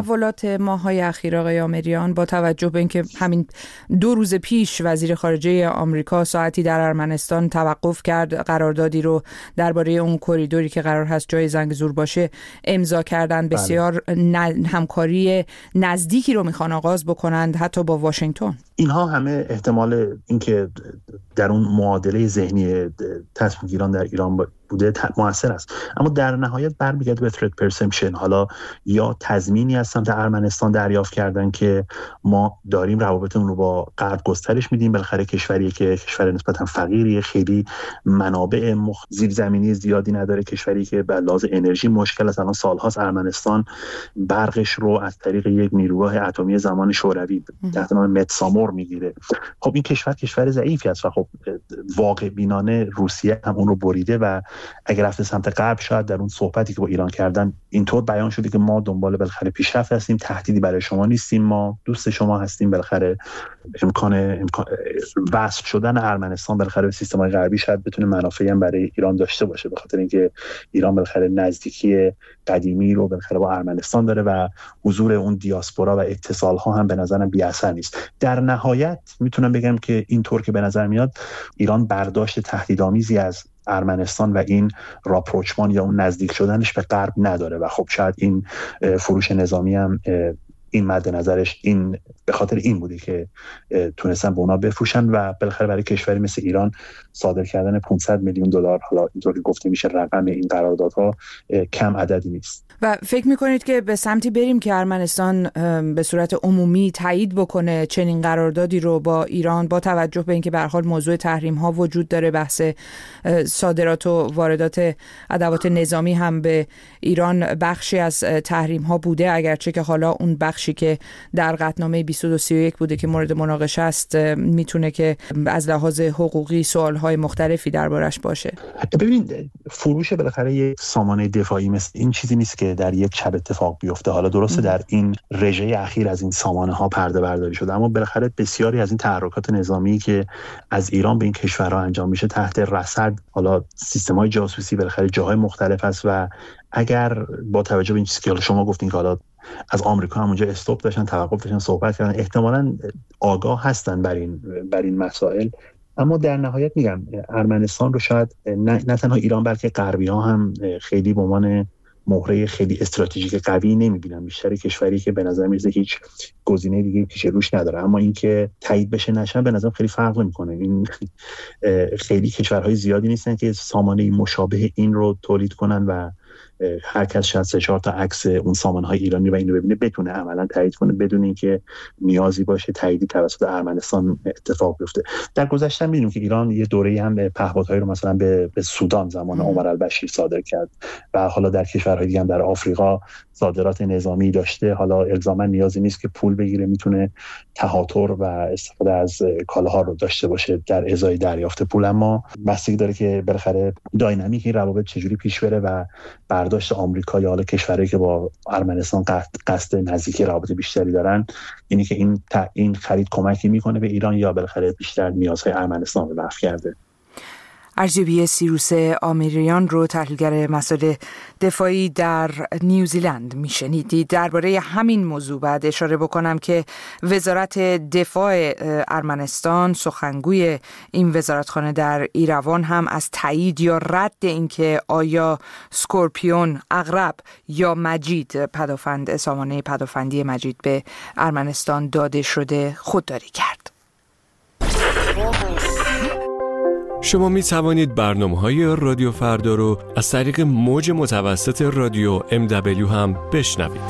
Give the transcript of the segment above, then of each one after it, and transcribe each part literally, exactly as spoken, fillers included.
تحولات ماه‌های اخیر آقای آمریان با توجه به اینکه همین دو روز پیش وزیر خارجه آمریکا ساعتی در ارمنستان توقف کرد، قراردادی رو درباره اون کریدوری که قرار هست جای زنگزور باشه امضا کردن، بسیار بله. همکاری نزدیکی رو میخوان آغاز بکنند حتی با واشنگتن. اینها همه احتمال اینکه در اون معادله ذهنی تصمیم گیران در ایران بوده موثر است، اما در نهایت برمیگرده به threat perception. حالا یا تضمینی از سمت ارمنستان دریافت کردن که ما داریم روابطمون رو با غرب گسترش میدیم، بالاخره کشوری که کشور نسبتا فقیریه، خیلی منابع مخ... زیرزمینی زیادی نداره، کشوری که به لحاظ انرژی مشکل است. الان سالهاست ارمنستان برقش رو از طریق یک نیروگاه اتمی زمان شوروی تحت نام متسامور میگیره. خب این کشور کشور ضعیفی است و خب واقع بینانه روسیه هم اون رو بریده و اگر رفته سمت غرب شاید در اون صحبتی که با ایران کردن اینطور بیان شده که ما دنبال بالاخره پیشرفت هستیم، تهدیدی برای شما نیستیم، ما دوست شما هستیم. بالاخره امکان امکان وصل شدن ارمنستان بالاخره به سیستم‌های غربی شاید بتونه منافعی هم برای ایران داشته باشه، به خاطر اینکه ایران بالاخره نزدیکی قدیمی رو بالاخره با ارمنستان داره و حضور اون دیاسپورا و اتصال‌ها هم به نظرم بی‌اثر نیست. در نهایت میتونم بگم که اینطور که به نظر میاد ایران برداشت تهدیدآمیزی از ارمنستان و این راپروچمان یا اون نزدیک شدنش به غرب نداره و خب شاید این فروش نظامی هم این مد نظرش این به خاطر این بوده که تونستن به اونا بفروشن و بالاخره برای کشوری مثل ایران صادر کردن پانصد میلیون دلار، حالا اینطور که گفته میشه رقم این قراردادها کم عددی نیست. و فکر میکنید که به سمتی بریم که ارمنستان به صورت عمومی تایید بکنه چنین قراردادی رو با ایران، با توجه به اینکه به هر حال موضوع تحریم ها وجود داره، بحث صادرات و واردات ادوات نظامی هم به ایران بخشی از تحریم ها بوده، اگرچه که حالا اون بخشی که در قطعنامه بیست و دو سی و یک بوده که مورد مناقشه است میتونه که از لحاظ حقوقی سوالهای مختلفی دربارش باشه. ببینید فروش بالاخره یک سامانه دفاعی مثل این چیزی نیست که در یک شب اتفاق بیفته. حالا درسته در این رژه اخیر از این سامانه ها پرده برداری شده، اما بالاخره بسیاری از این تحرکات نظامی که از ایران به این کشورها انجام میشه تحت رصد حالا سیستم‌های جاسوسی بالاخره جاهای مختلف است و اگر با توجه به این چیزی که شما گفتین که حالا از آمریکا هم اونجا استاپ داشتن، توقف داشتن، صحبت کردن، احتمالاً آگاه هستن بر این بر این مسائل. اما در نهایت میگم ارمنستان رو شاید نه, نه تنها ایران بلکه غربی‌ها هم خیلی به عنوان مهره خیلی استراتژیک قوی نمی‌بینن، بیشتر کشوری که به نظر میاد هیچ گزینه دیگه پیش روش نداره. اما اینکه تایید بشه نشه به نظر خیلی فرق نمی‌کنه. این خیلی کشورهای زیادی نیستن که سامانه مشابه این رو تولید کنن و هر کس شاید سه چهار تا عکس اون سامانه‌های ایرانی و اینو ببینه بتونه عملاً تایید کنه بدون اینکه نیازی باشه تاییدی توسط ارمنستان اتفاق بیفته. در گذشته می‌دونیم که ایران یه دوره‌ای هم به پهپادهایی رو مثلا به, به سودان زمان عمر البشیر صادر کرد و حالا در کشورهای دیگه هم در آفریقا صادرات نظامی داشته. حالا الزاما نیازی نیست که پول بگیره، میتونه تهاتر و استفاده از کالاها رو داشته باشه در ازای دریافت پول. اما بستگی داره که بالاخره داینامیک این روابط چجوری پیش بره و برداشت آمریکا یا حالا کشورهایی که با ارمنستان قصد نزدیکی رابطه بیشتری دارن اینی که این این خرید کمکی میکنه به ایران یا بالاخره بیشتر نیازهای ارمنستان رو رفع کرده. ارزیابی سیروس آمریان رو تحلیلگر مسائل دفاعی در نیوزیلند میشنیدید. درباره همین موضوع بعد اشاره بکنم که وزارت دفاع ارمنستان سخنگوی این وزارتخانه در ایروان هم از تایید یا رد اینکه آیا سکورپیون، عقرب یا مجید پدافند سامانه پدافندی مجید به ارمنستان داده شده خودداری کرد. شما می توانید برنامه‌های رادیو فردا رو از طریق موج متوسط رادیو ام دبلیو هم بشنوید.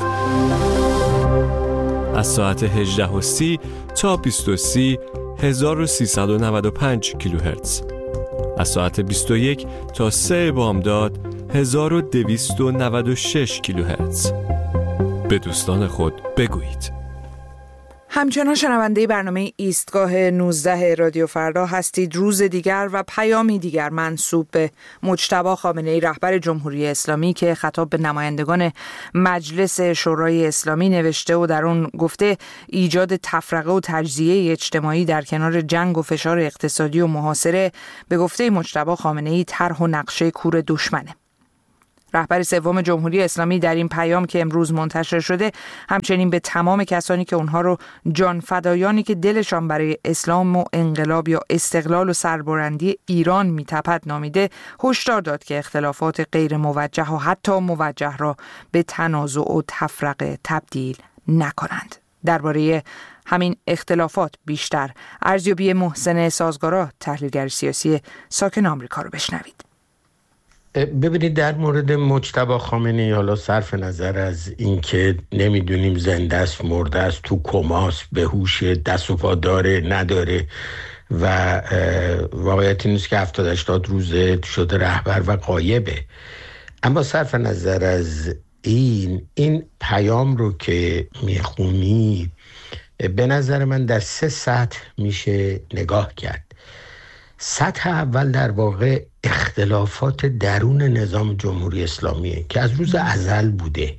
از ساعت هجده و سی تا بیست و سی هزار و سیصد و نود و پنج کیلوهرتز. از ساعت بیست و یک تا سه بامداد هزار و دویست و نود و شش کیلوهرتز. به دوستان خود بگویید. همچنان شنونده برنامه ایستگاه نوزده رادیو فردا هستید. روز دیگر و پیامی دیگر منسوب به مجتبی خامنه‌ای رهبر جمهوری اسلامی که خطاب به نمایندگان مجلس شورای اسلامی نوشته و در اون گفته ایجاد تفرقه و تجزیه اجتماعی در کنار جنگ و فشار اقتصادی و محاصره به گفته مجتبی خامنه‌ای طرح و نقشه کور دشمنه. رهبر سوم جمهوری اسلامی در این پیام که امروز منتشر شده همچنین به تمام کسانی که اونها رو جان فدایانی که دلشان برای اسلام و انقلاب یا استقلال و سربلندی ایران میتپد نامیده هشدار داد که اختلافات غیر موجه و حتی موجه را به تنازع و تفرقه تبدیل نکنند. درباره همین اختلافات بیشتر ارزیابی محسن سازگارا، تحلیلگر سیاسی ساکن آمریکا رو بشنوید. ببینید، در مورد مجتبی خامنه‌ای، حالا صرف نظر از اینکه نمیدونیم زنده است مرده است، تو کماست، به هوش، دست و پا داره نداره و واقعیت این است که هفتاد هشتاد روزه شده رهبر و غایبه، اما صرف نظر از این این پیام رو که میخونی به نظر من در سه سطح میشه نگاه کرد. سطح اول در واقع اختلافات درون نظام جمهوری اسلامیه که از روز ازل بوده،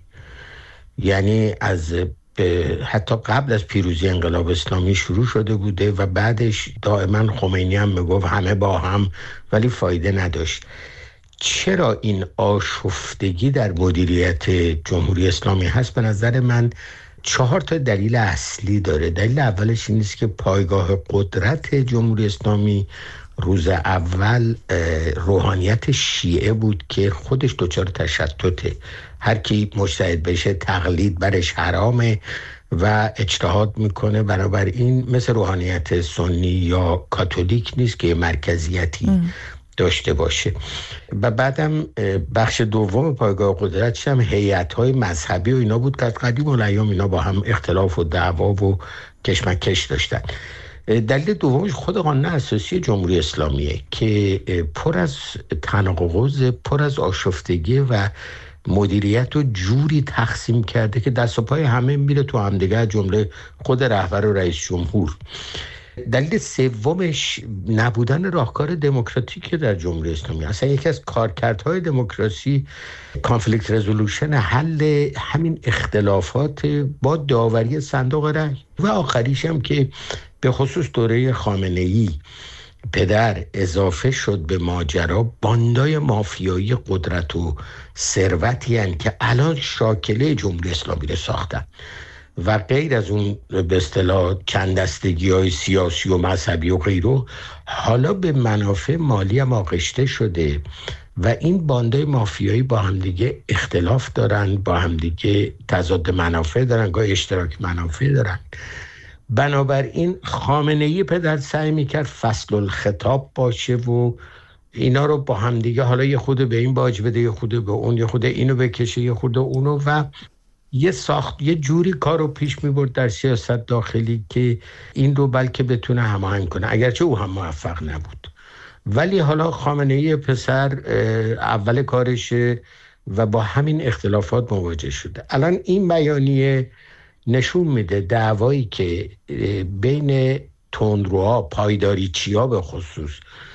یعنی از حتی قبل از پیروزی انقلاب اسلامی شروع شده بوده و بعدش دائما خمینی هم میگفت همه با هم، ولی فایده نداشت. چرا این آشفتگی در مدیریت جمهوری اسلامی هست؟ به نظر من چهار تا دلیل اصلی داره. دلیل اولش این است که پایگاه قدرت جمهوری اسلامی روز اول روحانیت شیعه بود که خودش دچار تشتته، هر کی مجتهد بشه تقلید برش حرامه و اجتهاد میکنه، بنابراین مثل روحانیت سنی یا کاتولیک نیست که مرکزیتی ام. داشته باشه. و بعدم بخش دوم پایگاه قدرتش هم هیئت‌های مذهبی و اینا بود که از قدیم الایام اینا با هم اختلاف و دعوا و کشمکش داشتن. دلیل دومش خود قانون اساسی جمهوری اسلامیه که پر از تناقض، پر از آشفتگی و مدیریت و جوری تقسیم کرده که دست و پای همه میره تو هم دیگه، جمله خود رهبر و رئیس جمهور. دلیل سومش نبودن راهکار دموکراتیک در جمهوری اسلامی. اصلا یکی از کارکردهای دموکراسی کانفلیکت رزولوشن، حل همین اختلافات با داوری صندوق رای. و آخریش هم که به خصوص دوره خامنه‌ای پدر اضافه شد به ماجرا، باندای مافیایی قدرت و ثروتی هستند که الان شاکله جمهوری اسلامی رو ساختن و غیر از اون به اصطلاح چند دستگی های سیاسی و مذهبی و غیره، حالا به منافع مالی هم آغشته شده و این باندای مافیایی با همدیگه اختلاف دارن، با همدیگه تضاد منافع دارن، گاهی اشتراک منافع دارن. بنابراین خامنه‌ای پدر سعی میکرد فصل الخطاب باشه و اینا رو با همدیگه، حالا یه خود به این باج بده، یه خود به اون، یه خود اینو بکشه، یه خود اونو، و یه ساخت یه جوری کار رو پیش میبرد در سیاست داخلی که این رو بلکه بتونه هماهنگ کنه، اگرچه او هم موفق نبود. ولی حالا خامنه‌ای پسر اول کارشه و با همین اختلافات مواجه شده. الان این بیانیه نشون میده دعوایی که بین تندروها، پایداریچی‌ها به خصوص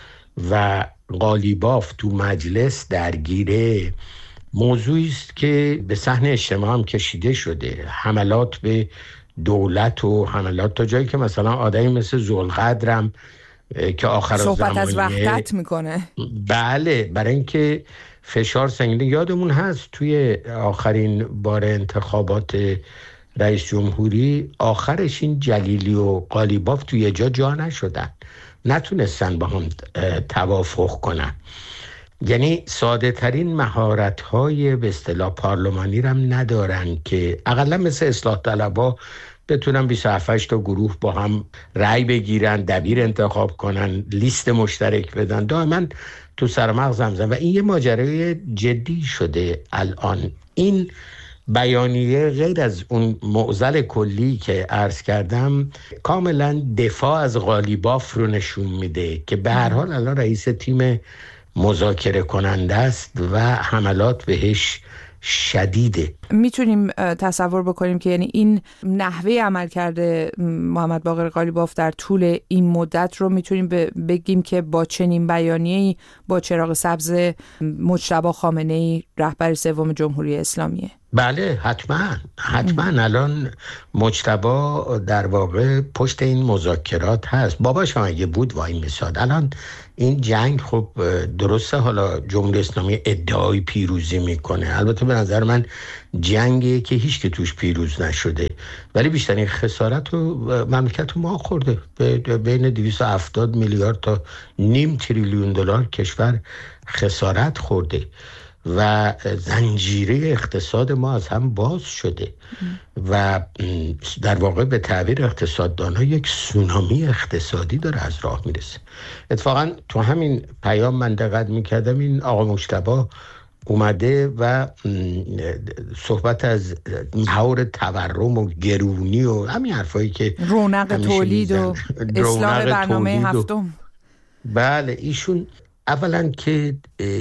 و قالیباف تو مجلس درگیره، موضوعی است که به صحنه اجتماع هم کشیده شده. حملات به دولت و حملات تا جایی که مثلا آدمی مثل ذوالقدرم که آخر صحبت زمانیه از وحدت میکنه. بله، برای اینکه فشار سنگینه. یادمون هست توی آخرین بار انتخابات رئیس جمهوری آخرش این جلیلی و قالیباف توی جا جا نشدن، نتونستن با هم توافق کنن. یعنی ساده ترین مهارت های به اصطلاح پارلمانی رم ندارن که اقلا مثل اصلاح طلبا بتونن بیست و هفت تا گروه با هم رأی بگیرن، دبیر انتخاب کنن، لیست مشترک بدن، دائما تو سر مغز هم زن. و این یه ماجرای جدی شده الان. این بیانیه غیر از اون معضل کلی که عرض کردم کاملا دفاع از قالیباف رو نشون میده که به هر حال الان رئیس تیم مذاکره کننده است و حملات بهش شدیده. میتونیم تصور بکنیم که یعنی این نحوه عمل کرده محمد باقر قالیباف در طول این مدت رو میتونیم بگیم که با چنین بیانیه‌ای با چراغ سبز مجتبی خامنه‌ای رهبر سوم جمهوری اسلامیه؟ بله حتما حتما الان مجتبی در واقع پشت این مذاکرات هست. باباش هم اگه بود وای میساد. الان این جنگ خب درسته حالا جمهوری اسلامی ادعای پیروزی میکنه، البته به نظر من جنگی که هیچ که توش پیروز نشده، ولی بیشترین خسارت رو مملکت ما خورده. بین دویست و هفتاد میلیارد تا نیم تریلیون دلار کشور خسارت خورده و زنجیره اقتصاد ما از هم باز شده و در واقع به تعبیر اقتصاددان‌ها یک سونامی اقتصادی داره از راه میرسه. اتفاقا تو همین پیام من دقت میکردم این آقا مجتبی اومده و صحبت از محور تورم و گرونی و همین حرفایی که رونق تولید و اصلاح برنامه هفتم. بله ایشون اولا که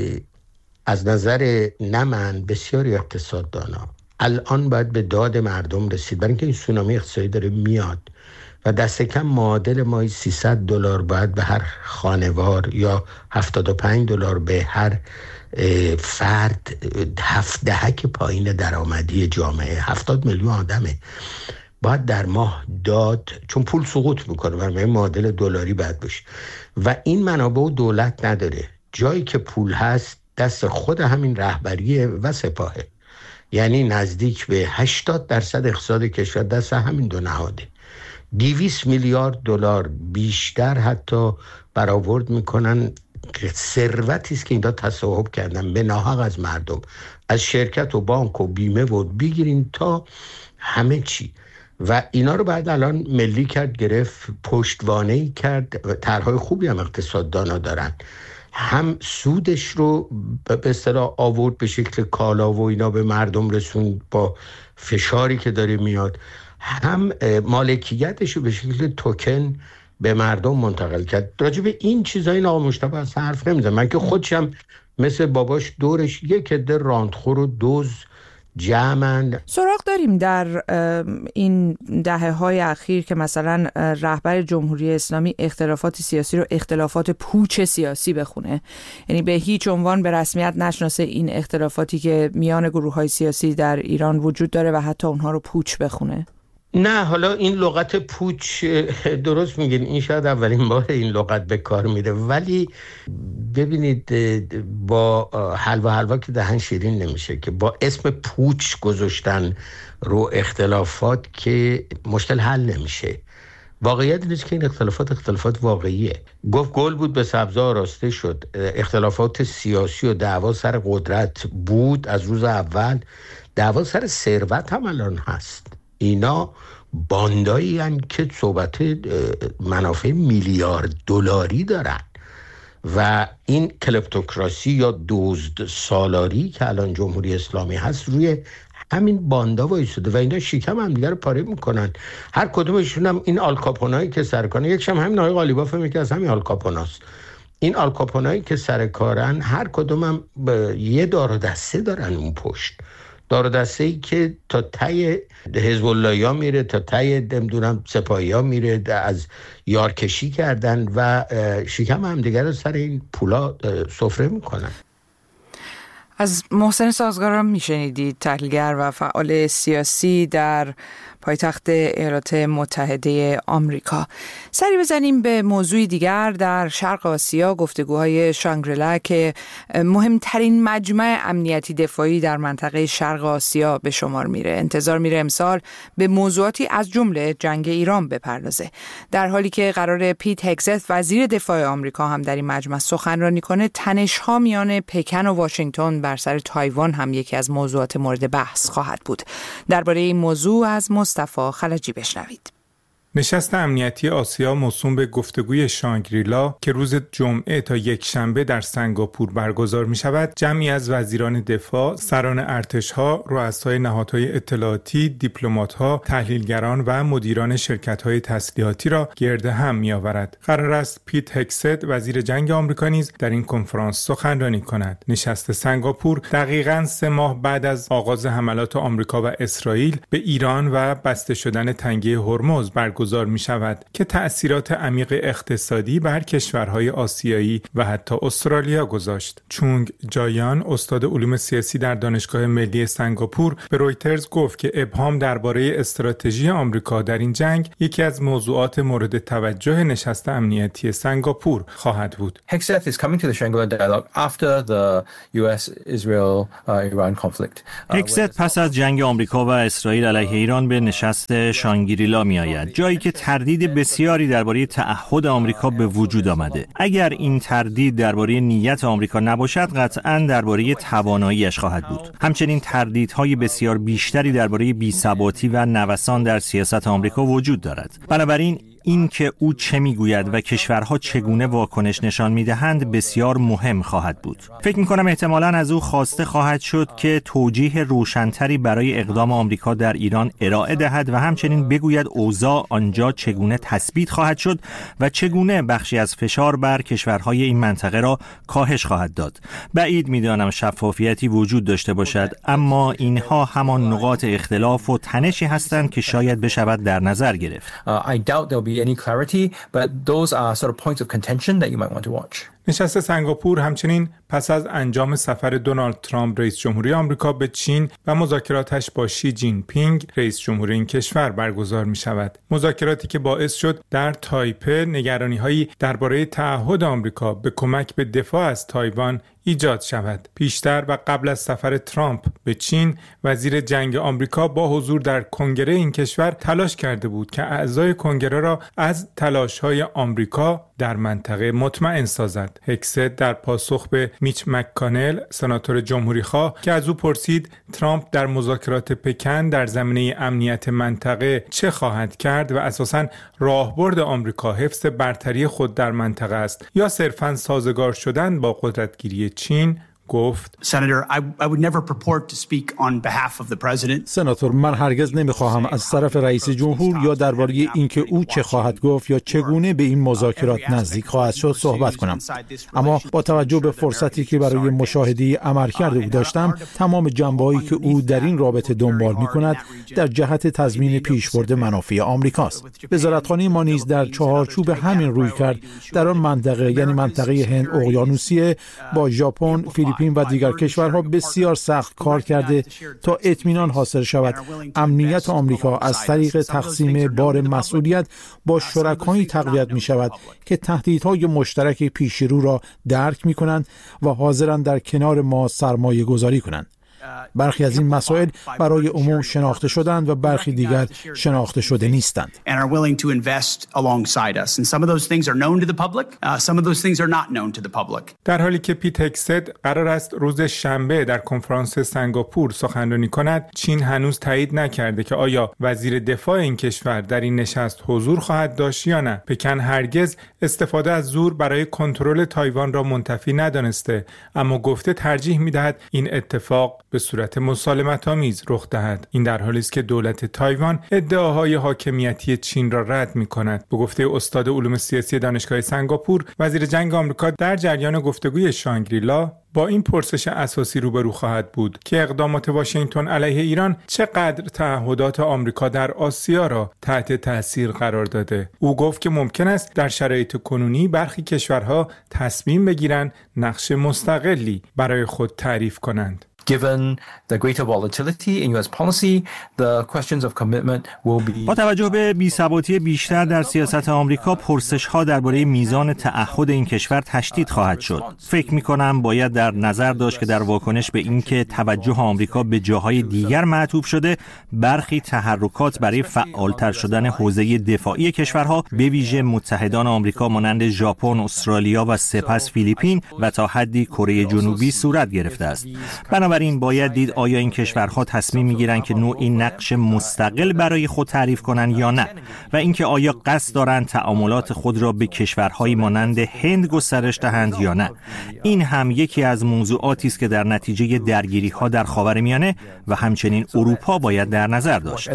از نظر نه من بسیاری اقتصاددانا الان باید به داد مردم رسید، برای اینکه این سونامی اقتصادی داره میاد و دست کم معادل مایی سیصد دلار باید به هر خانوار یا هفتاد و پنج دلار به هر فرد، هفت دهک پایین درآمدی جامعه، هفتاد میلیون آدمه باید در ماه داد، چون پول سقوط میکنه و معادل دلاری باید بشه و این منابع و دولت نداره. جایی که پول هست دست خود همین رهبریه و سپاهه، یعنی نزدیک به هشتاد درصد اقتصاد کشور دست همین دو نهاده. دویست میلیارد دلار بیشتر حتی برآورد میکنن که ثروتی است که اینا تصاحب کردن به ناحق از مردم، از شرکت و بانک و بیمه و بگیرین تا همه چی، و اینا رو بعد الان ملی کرد، گرفت، پشتوانه‌ای کرد. طرح‌های خوبی هم اقتصاددانا دارن، هم سودش رو به اصطلاح آورد به شکل کالا و اینا به مردم رسون با فشاری که داره میاد، هم مالکیتش رو به شکل توکن به مردم منتقل کرد. راجع به این چیزا این آقا مجتبی از حرف نمیزنه. من که خودشم مثل باباش دورش یک عده راندخور و دوز جمعن. سراغ داریم در این دهه های اخیر که مثلا رهبر جمهوری اسلامی اختلافات سیاسی رو اختلافات پوچ سیاسی بخونه، یعنی به هیچ عنوان به رسمیت نشناسه این اختلافاتی که میان گروه های سیاسی در ایران وجود داره و حتی اونها رو پوچ بخونه. نه حالا این لغت پوچ درست میگین، این شاید اولین بار این لغت به کار میره، ولی ببینید با حلوا حلوا که دهن شیرین نمیشه که با اسم پوچ گذاشتن رو اختلافات که مشکل حل نمیشه. واقعیت اینه که این اختلافات اختلافات واقعیه. گفت گل بود به سبزه آراسته شد. اختلافات سیاسی و دعوا سر قدرت بود از روز اول، دعوا سر ثروت هم الان هست. اینا باندایی هن که صحبت منافع میلیارد دلاری دارن و این کلپتوکراسی یا دزد سالاری که الان جمهوری اسلامی هست روی همین باندا وایساده و اینا شکم هم دیگه رو پاره میکنن. هر کدومشون هم این آلکاپونایی که سرکارن، یکشم همین آقای قالیباف هم که از همین آلکاپوناست. این آلکاپونایی که سرکارن هر کدوم هم یه دار و دسته دارن اون پشت، دار و دسته‌ای که تا ته حزب الله‌ها میره، تا ته نمیدونم سپاهی‌ها میره، از یارکشی کردن و شکم هم دیگر رو سر این پولا سفره میکنن. از محسن سازگاران میشنیدید، تحلیلگر و فعال سیاسی در پایتخت ایالات متحده آمریکا. سری بزنیم به موضوع دیگر. در شرق آسیا گفتگوهای شانگریلا که مهمترین مجمع امنیتی دفاعی در منطقه شرق آسیا به شمار میره، انتظار میره امسال به موضوعاتی از جمله جنگ ایران بپردازه، در حالی که قرار پیت هگزت وزیر دفاع آمریکا هم در این مجمع سخنرانی کنه. تنش‌ها میان پکن و واشنگتن بر سر تایوان هم یکی از موضوعات مورد بحث خواهد بود. درباره این موضوع از مصطفی خلجی بشنوید. نشست امنیتی آسیا موسوم به گفتگوی شانگریلا که روز جمعه تا یک شنبه در سنگاپور برگزار می شود، جمعی از وزیران دفاع، سران ارتش‌ها، رؤسای نهادهای اطلاعاتی، دیپلمات‌ها، تحلیلگران و مدیران شرکت‌های تسلیحاتی را گرد هم می‌آورد. قرار است پیت هگست، وزیر جنگ آمریکا نیز در این کنفرانس سخنرانی کند. نشست سنگاپور دقیقاً سه ماه بعد از آغاز حملات آمریکا و اسرائیل به ایران و بسته شدن تنگه هرمز برگزار می‌شود که تأثیرات عمیق اقتصادی بر کشورهای آسیایی و حتی استرالیا گذاشت. چونگ جایان، استاد علوم سیاسی در دانشگاه ملی سنگاپور، به رویترز گفت که ابهام درباره استراتژی آمریکا در این جنگ یکی از موضوعات مورد توجه نشست امنیتی سنگاپور خواهد بود. Hegseth is coming to the Shangri-La dialogue after the U S Israel Iran conflict. هگست پس از جنگ آمریکا و اسرائیل علیه ایران به نشست شانگریلا میآید، جایی که تردید بسیاری درباره تعهد آمریکا به وجود آمده. اگر این تردید درباره نیت آمریکا نباشد، قطعاً درباره تواناییش خواهد بود. همچنین تردیدهای بسیار بیشتری درباره بی‌ثباتی و نوسان در سیاست آمریکا وجود دارد. بنابراین این که او چه میگوید و کشورها چگونه واکنش نشان میدهند بسیار مهم خواهد بود. فکر میکنم احتمالاً از او خواسته خواهد شد که توجیه روشنتری برای اقدام آمریکا در ایران ارائه دهد و همچنین بگوید اوضاع آنجا چگونه تثبیت خواهد شد و چگونه بخشی از فشار بر کشورهای این منطقه را کاهش خواهد داد. بعید میدانم شفافیتی وجود داشته باشد، اما اینها همان نقاط اختلاف و تنشی هستند که شاید بشود در نظر گرفت. Uh, I doubt there'll be any clarity, but those are sort of points of contention that you might want to watch. نشست سنگاپور همچنین پس از انجام سفر دونالد ترامپ رئیس جمهوری آمریکا به چین و مذاکراتش با شی جین پینگ رئیس جمهوری این کشور برگزار می شود. مذاکراتی که باعث شد در تایپه نگرانی‌هایی درباره تعهد آمریکا به کمک به دفاع از تایوان ایجاد شود. پیشتر و قبل از سفر ترامپ به چین، وزیر جنگ آمریکا با حضور در کنگره این کشور تلاش کرده بود که اعضای کنگره را از تلاش‌های آمریکا در منطقه مطمئن سازد. هگست در پاسخ به میچ مک‌کانل، سناتور جمهوری‌خواه، که از او پرسید ترامپ در مذاکرات پکن در زمینه امنیت منطقه چه خواهد کرد و اساساً راهبرد آمریکا حفظ برتری خود در منطقه است یا صرفاً سازگار شدن با قدرتگیری چین، گفت سناتور، من هرگز نمیخواهم از طرف رئیس جمهور یا درباره اینکه او چه خواهد گفت یا چگونه به این مذاکرات نزدیک خواهد شد صحبت کنم. اما با توجه به فرصتی که برای مشاهده عملکرد او داشتم، تمام جنبه‌هایی که او در این رابطه دنبال می‌کند در جهت تضمین پیشبرد منافع آمریکاست. وزارتخانه ما نیز در چهارچوب همین رویکرد در آن منطقه، یعنی منطقه هند اقیانوسیه، با ژاپن، فیلیپین و دیگر کشورها بسیار سخت کار کرده تا اطمینان حاصل شود امنیت آمریکا از طریق تقسیم بار مسئولیت با شرکایی تقویت می شود که تهدیدهای مشترک پیشرو را درک می کنند و حاضرند در کنار ما سرمایه گذاری کنند. برخی از این مسائل برای عموم شناخته شدند و برخی دیگر شناخته شده نیستند. در حالی که پیت هگست قرار است روز شنبه در کنفرانس سنگاپور سخنرانی کند، چین هنوز تایید نکرده که آیا وزیر دفاع این کشور در این نشست حضور خواهد داشت یا نه. پکن هرگز استفاده از زور برای کنترل تایوان را منتفی ندانسته، اما گفته ترجیح می‌دهد این اتفاق به صورت مسالمت‌آمیز رخ دهد. این در حالی است که دولت تایوان ادعاهای حاکمیتی چین را رد می‌کند. به گفته استاد علوم سیاسی دانشگاه سنگاپور، وزیر جنگ آمریکا در جریان گفتگوی شانگریلا با این پرسش اساسی روبرو خواهد بود که اقدامات واشنگتن علیه ایران چقدر تعهدات آمریکا در آسیا را تحت تاثیر قرار داده. او گفت که ممکن است در شرایط کنونی برخی کشورها تصمیم بگیرند نقش مستقلی برای خود تعریف کنند. Given the greater volatility in U S policy, the questions of commitment will be. با توجه به بی‌ثباتی بیشتر در سیاست آمریکا، پرسش‌ها درباره میزان تعهد این کشور تشدید خواهد شد. فکر می‌کنم باید در نظر داشت که در واکنش به اینکه توجه آمریکا به جاهای دیگر معطوف شده، برخی تحرکات برای فعالتر شدن حوزه دفاعی کشورها، به ویژه متحدان آمریکا مانند ژاپن، استرالیا و سپس فیلیپین و تا حدی کره جنوبی صورت گرفته است. بنابراین بنابراین باید دید آیا این کشورها تصمیم میگیرن که نوعی نقش مستقل برای خود تعریف کنن یا نه و اینکه آیا قصد دارن تعاملات خود را به کشورهایی مانند هند گسترش دهند یا نه. این هم یکی از موضوعاتی است که در نتیجه درگیری‌ها در خاورمیانه و همچنین اروپا باید در نظر داشت.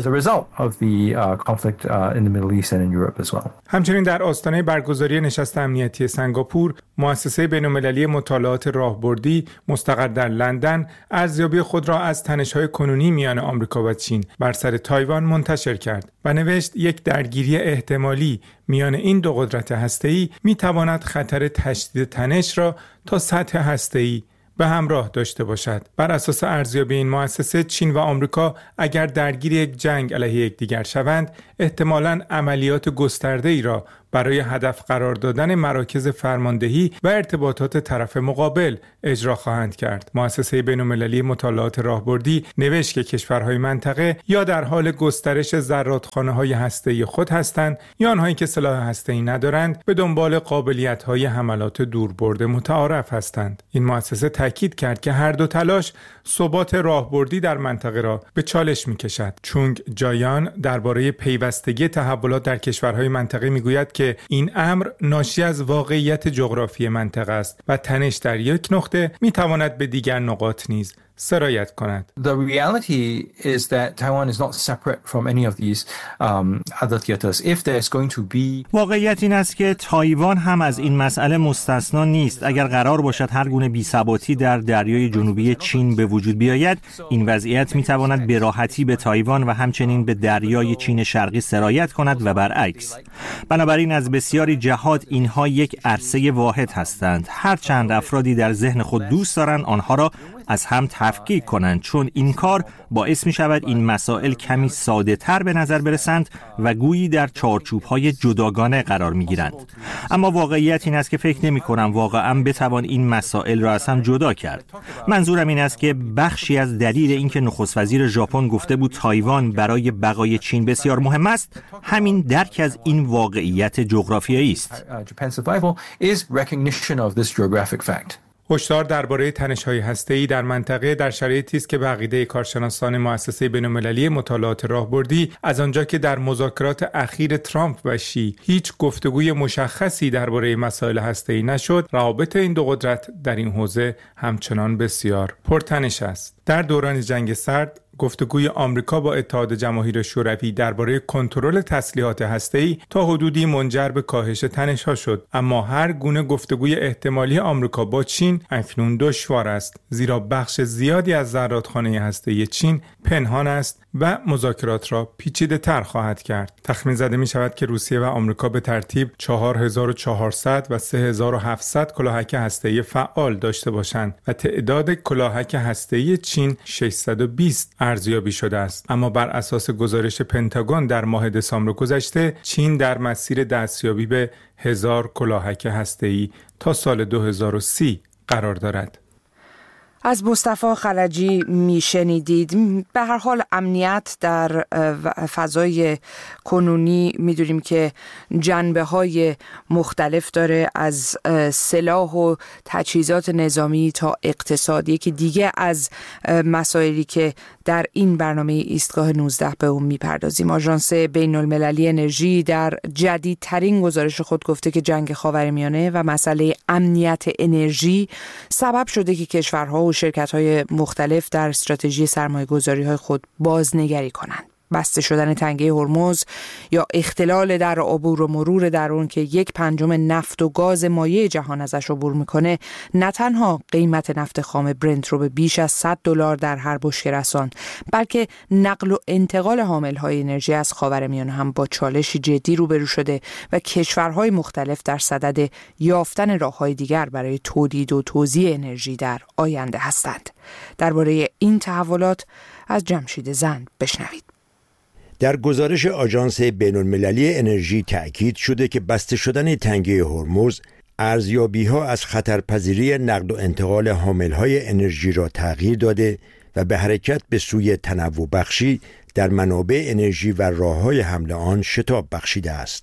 همچنین در آستانه برگزاری نشست امنیتی سنگاپور، مؤسسه بین‌المللی مطالعات راهبردی مستقر در لندن ارزیابی خود را از تنش‌های کنونی میان آمریکا و چین بر سر تایوان منتشر کرد و نوشت یک درگیری احتمالی میان این دو قدرت هسته‌ای می‌تواند خطر تشدید تنش را تا سطح هسته‌ای به همراه داشته باشد. بر اساس ارزیابی این مؤسسه، چین و آمریکا اگر درگیر یک جنگ علیه یکدیگر شوند، احتمالاً عملیات گسترده‌ای را برای هدف قرار دادن مراکز فرماندهی و ارتباطات طرف مقابل اجرا خواهند کرد. مؤسسه بین‌المللی مطالعات راهبردی نوشت که کشورهای منطقه یا در حال گسترش زرادخانه‌های هسته‌ای خود هستند یا آنهایی که سلاح هسته‌ای ندارند به دنبال قابلیت‌های حملات دوربرد متعارف هستند. این مؤسسه تاکید کرد که هر دو تلاش ثبات راهبردی در منطقه را به چالش می‌کشد. چونگ جایان درباره پیوستگی تحولات در کشورهای منطقه می‌گوید که این امر ناشی از واقعیت جغرافی منطقه است و تنش در یک نقطه می‌تواند به دیگر نقاط نیز سرایت کند. The reality is that Taiwan is not separate from any of these um, other theaters. If there's going to be واقعیت این است که تایوان هم از این مسئله مستثنا نیست. اگر قرار باشد هر گونه بی‌ثباتی در دریای جنوبی چین به وجود بیاید، این وضعیت می‌تواند به راحتی به تایوان و همچنین به دریای چین شرقی سرایت کند و برعکس. بنابراین از بسیاری جهات اینها یک عرصه واحد هستند. هر چند افرادی در ذهن خود دوست دارند آنها را از هم تفکیک کنند، چون این کار باعث می شود این مسائل کمی ساده تر به نظر برسند و گویی در چارچوب‌های جداگانه قرار می گیرند. اما واقعیت این است که فکر نمی کنم واقعا بتوان این مسائل را از هم جدا کرد. منظورم این است که بخشی از دلیل اینکه نخست وزیر ژاپن گفته بود تایوان برای بقای چین بسیار مهم است، همین درک از این واقعیت جغرافیایی است. هشدار درباره تنش‌های هسته‌ای در منطقه در شرایطی است که به عقیده کارشناسان مؤسسه بین‌المللی مطالعات راهبردی، از آنجا که در مذاکرات اخیر ترامپ و شی هیچ گفتگوی مشخصی درباره مسائل هسته‌ای نشد، روابط این دو قدرت در این حوزه همچنان بسیار پرتنش است. در دوران جنگ سرد، گفتگوی آمریکا با اتحاد جماهیر شوروی درباره کنترل تسلیحات هسته‌ای تا حدودی منجر به کاهش تنش‌ها شد، اما هر گونه گفتگوی احتمالی آمریکا با چین اکنون دشوار است، زیرا بخش زیادی از زرادخانه هسته‌ای چین پنهان است و مذاکرات را پیچیده‌تر خواهد کرد. تخمین زده می‌شود که روسیه و آمریکا به ترتیب چهار هزار و چهارصد و سه هزار و هفتصد کلاهک هسته‌ای فعال داشته باشند و تعداد کلاهک هسته‌ای چین ششصد و بیست ارزیابی شده است. اما بر اساس گزارش پنتاگون در ماه دسامبر گذشته، چین در مسیر دستیابی به هزار کلاهک هسته‌ای تا سال دو هزار و سی قرار دارد. از مصطفی خلجی میشنیدید. به هر حال امنیت در فضای کنونی میدونیم که جنبه های مختلف داره، از سلاح و تجهیزات نظامی تا اقتصادی، که دیگه از مسائلی که در این برنامه ایستگاه نوزده به اون میپردازیم. آژانس بین المللی انرژی در جدیدترین گزارش خود گفته که جنگ خاورمیانه و مسئله امنیت انرژی سبب شده که کشورها و شرکت‌های مختلف در استراتژی سرمایه‌گذاری‌های خود بازنگری کنند. بسته شدن تنگه هرمز یا اختلال در عبور و مرور در اون که یک پنجم نفت و گاز مایع جهان ازش عبور میکنه، نه تنها قیمت نفت خام برنت رو به بیش از صد دلار در هر بشکه رساند، بلکه نقل و انتقال حامل‌های انرژی از خاورمیانه هم با چالشی جدی روبرو شده و کشورهای مختلف در صدد یافتن راه‌های دیگر برای تولید و توزیع انرژی در آینده هستند. درباره این تحولات از جمشید زند بشنوید. در گزارش آژانس بین‌المللی انرژی تأکید شده که بسته شدن تنگه هرمز ارزیابی‌ها از خطرپذیری نقل و انتقال حامل‌های انرژی را تغییر داده و به حرکت به سوی تنوع بخشی در منابع انرژی و راه‌های حمل آن شتاب بخشیده است.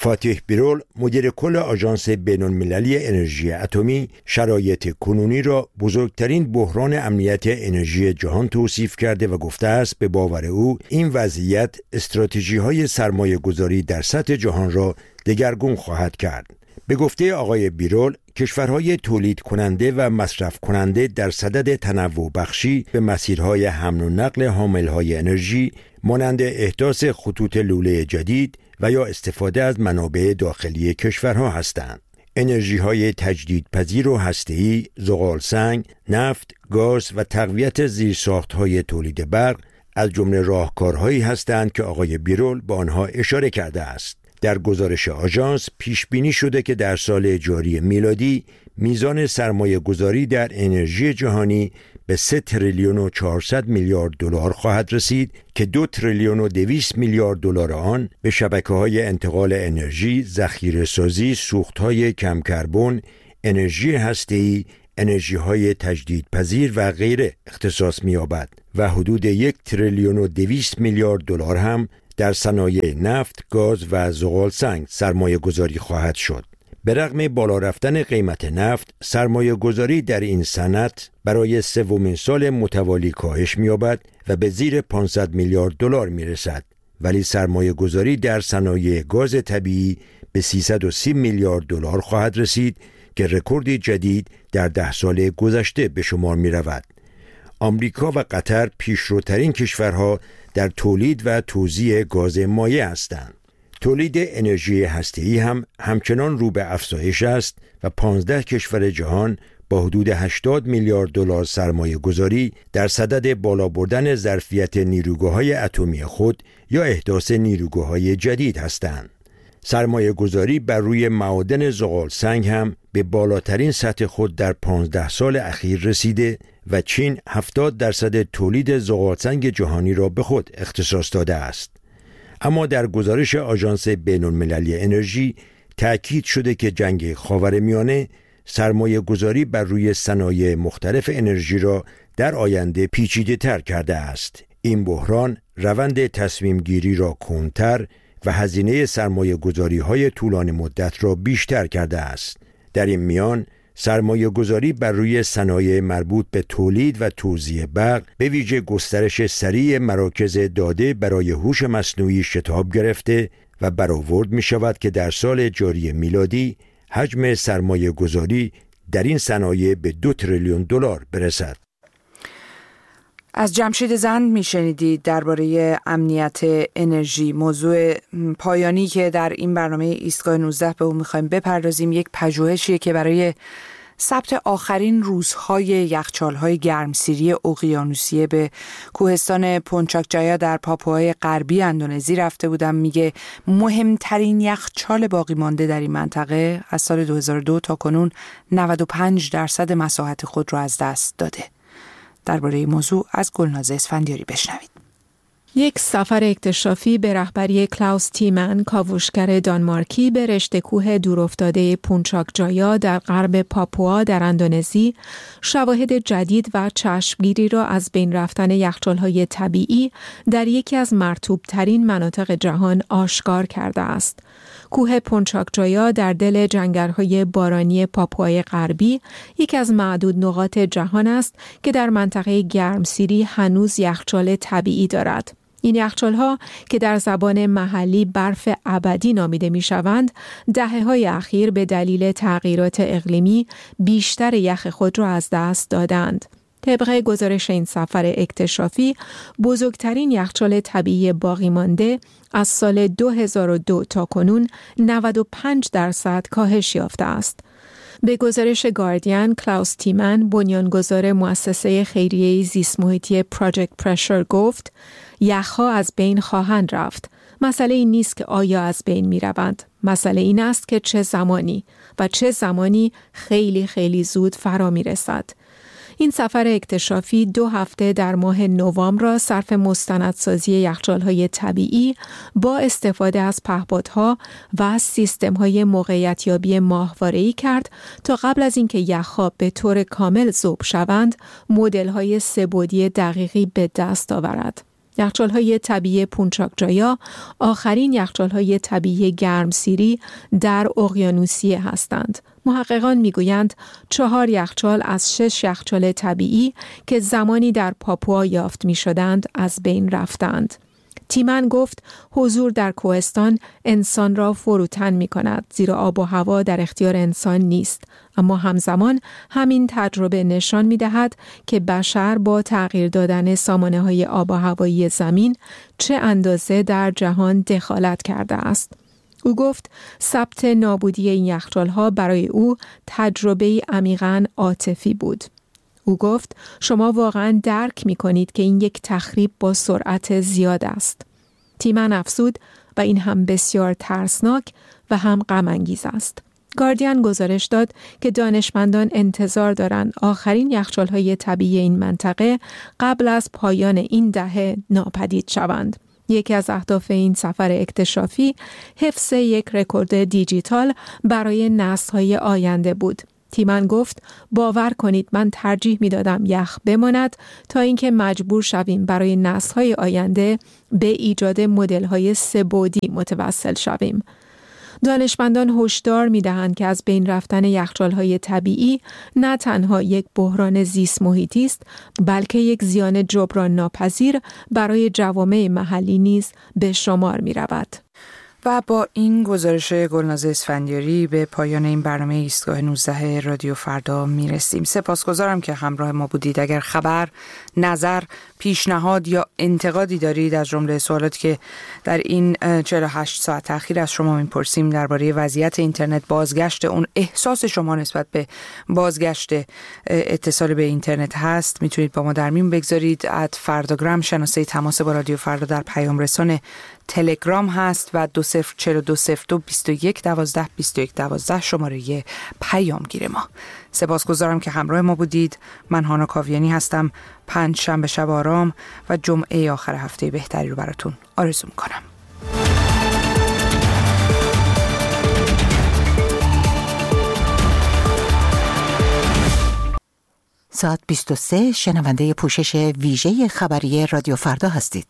فاتح بیرول مدیر کل آژانس بین‌المللی انرژی اتمی شرایط کنونی را بزرگترین بحران امنیت انرژی جهان توصیف کرده و گفته است به باور او این وضعیت استراتژی‌های سرمایه‌گذاری در سطح جهان را دگرگون خواهد کرد. به گفته آقای بیرول کشورهای تولید کننده و مصرف کننده در صدد تنوع بخشی به مسیرهای حمل و نقل حاملهای انرژی مانند احداث خطوط لوله جدید و یا استفاده از منابع داخلی کشورها هستند. انرژی‌های تجدیدپذیر و هسته‌ای، زغالسنگ، نفت، گاز و تقویت زیرساخت‌های تولید برق از جمله راهکارهایی هستند که آقای بیرول به آنها اشاره کرده است. در گزارش آژانس پیش بینی شده که در سال جاری میلادی میزان سرمایه گذاری در انرژی جهانی به سه تریلیون و چهارصد میلیارد دلار خواهد رسید که دو تریلیون و دویست میلیارد دلار آن به شبکه‌های انتقال انرژی، ذخیره‌سازی، سوخت‌های کم کربن، انرژی هسته‌ای، انرژی‌های تجدیدپذیر و غیره اختصاص می‌یابد و حدود یک تریلیون و دویست میلیارد دلار هم در صنایع نفت، گاز و زغالسنگ سرمایه گذاری خواهد شد. به رغم بالا رفتن قیمت نفت، سرمایه گذاری در این صنعت برای سومین سال متوالی کاهش می‌یابد و به زیر پانصد میلیارد دلار می‌رسد. ولی سرمایه گذاری در صنایع گاز طبیعی به سیصد و سی میلیارد دلار خواهد رسید که رکوردی جدید در ده سال گذشته به شمار می‌رود. آمریکا و قطر پیشروترین کشورها در تولید و توزیع گاز مایع هستند. تولید انرژی هسته‌ای هم همچنان رو به افزایش است و پانزده کشور جهان با حدود هشتاد میلیارد دلار سرمایه گذاری در صدد بالا بردن ظرفیت نیروگاه‌های اتمی خود یا احداث نیروگاه‌های جدید هستند. سرمایه گذاری بر روی معادن زغالسنگ هم به بالاترین سطح خود در پانزده سال اخیر رسیده و چین هفتاد درصد تولید زغالسنگ جهانی را به خود اختصاص داده است. اما در گزارش آژانس بین‌المللی انرژی تأکید شده که جنگ خاورمیانه سرمایه گذاری بر روی صنایع مختلف انرژی را در آینده پیچیده تر کرده است. این بحران روند تصمیم گیری را کندتر و هزینه سرمایه گذاری های طولانی مدت را بیشتر کرده است. در این میان سرمایه گذاری بر روی صنایع مربوط به تولید و توزیع برق به ویژه گسترش سریع مراکز داده برای هوش مصنوعی شتاب گرفته و برآورد می شود که در سال جاری میلادی حجم سرمایه گذاری در این صنایع به دو تریلیون دلار برسد. از جمشید زند میشنیدید درباره امنیت انرژی، موضوع پایانی که در این برنامه ایستگاه نوزده به اون میخوایم بپردازیم. یک پژوهشیه که برای ثبت آخرین روزهای یخچال‌های گرمسیری اقیانوسیه به کوهستان پونچاک جایا در پاپوهای غربی اندونزی رفته بودم. میگه مهمترین یخچال باقی مانده در این منطقه از سال دو هزار و دو تا کنون نود و پنج درصد مساحت خود را از دست داده. درباره این موضوع از گلناز اسفندیاری بشنوید. یک سفر اکتشافی به رهبری کلاوس تیمن، کاوشگر دانمارکی، به رشته کوه دورافتاده پونچاک جایا در غرب پاپوا در اندونزی شواهد جدید و چشمگیری را از بین رفتن یخچال‌های طبیعی در یکی از مرطوب‌ترین مناطق جهان آشکار کرده است. کوه پونچاک جایا در دل جنگل‌های بارانی پاپوای غربی یکی از معدود نقاط جهان است که در منطقه گرمسیری هنوز یخچال طبیعی دارد. این یخچال‌ها که در زبان محلی برف ابدی نامیده می‌شوند، دهه‌های اخیر به دلیل تغییرات اقلیمی بیشتر یخ خود را از دست دادند. طبق گزارش این سفر اکتشافی، بزرگترین یخچال طبیعی باقی مانده از سال دو هزار و دو تا کنون نود و پنج درصد کاهش یافته است. به گزارش گاردین، کلاوس تیمن، بنیانگذار مؤسسه خیریه زیست محیطی پراجکت پرشر گفت: یخ‌ها از بین خواهند رفت. مسئله این نیست که آیا از بین می روند. مسئله این است که چه زمانی و چه زمانی خیلی خیلی زود فرا می رسد. این سفر اکتشافی دو هفته در ماه نوامبر را صرف مستندسازی یخچال‌های طبیعی با استفاده از پهپادها و سیستم‌های موقعیت‌یابی ماهواره‌ای کرد تا قبل از اینکه یخ‌ها به طور کامل ذوب شوند، مدل‌های سه‌بعدی دقیقی به دست آورد. یخچال‌های طبیعی پونچاک جایا آخرین یخچال‌های طبیعی گرمسیری در اقیانوسیه هستند. محققان میگویند چهار یخچال از شش یخچال طبیعی که زمانی در پاپوا یافت می‌شدند از بین رفتند. تیمن گفت حضور در کوهستان انسان را فروتن می کند، زیرا آب و هوا در اختیار انسان نیست. اما همزمان همین تجربه نشان می دهد که بشر با تغییر دادن سامانه های آب و هوایی زمین چه اندازه در جهان دخالت کرده است. او گفت ثبت نابودی این یخچال‌ها برای او تجربه عمیقاً عاطفی بود. او گفت شما واقعاً درک می کنید که این یک تخریب با سرعت زیاد است. تیمن افزود و این هم بسیار ترسناک و هم غم انگیز است. گاردین گزارش داد که دانشمندان انتظار دارند آخرین یخچال‌های طبیعی این منطقه قبل از پایان این دهه ناپدید شوند. یکی از اهداف این سفر اکتشافی حفظ یک رکورد دیجیتال برای نسل‌های آینده بود. تیمن گفت باور کنید من ترجیح می دادم یخ بماند تا اینکه مجبور شویم برای نسل‌های آینده به ایجاد مدل‌های سه بعدی متوسل شویم. دانشمندان هشدار می دهند که از بین رفتن یخچال‌های طبیعی نه تنها یک بحران زیست محیطی است، بلکه یک زیان جبران ناپذیر برای جوامع محلی نیز به شمار می رود. و با این گزارش گلناز اسفندیاری به پایان این برنامه ایستگاه نوزده رادیو فردا میرسیم. سپاسگزارم که همراه ما بودید. اگر خبر، نظر، پیشنهاد یا انتقادی دارید از جمله سوالاتی که در این چهل و هشت ساعت اخیر از شما میپرسیم درباره وضعیت اینترنت، بازگشت اون، احساس شما نسبت به بازگشت اتصال به اینترنت هست، میتونید با ما در میون بگذارید. ات فرداگرام شناسه تماس با رادیو فردا در پیام رسان تلگرام هست و دو صفر چهل دو صفر دو بیست و یک دوازده بیست و یک دوازده شماره پیامگیر ما. سپاسگزارم که همراه ما بودید. من هانا کاویانی هستم. پنج شنبه شب آرام و جمعه آخر هفته بهتری رو براتون آرزو میکنم. ساعت بیست و سه شنونده پوشش ویژه خبری رادیو فردا هستید.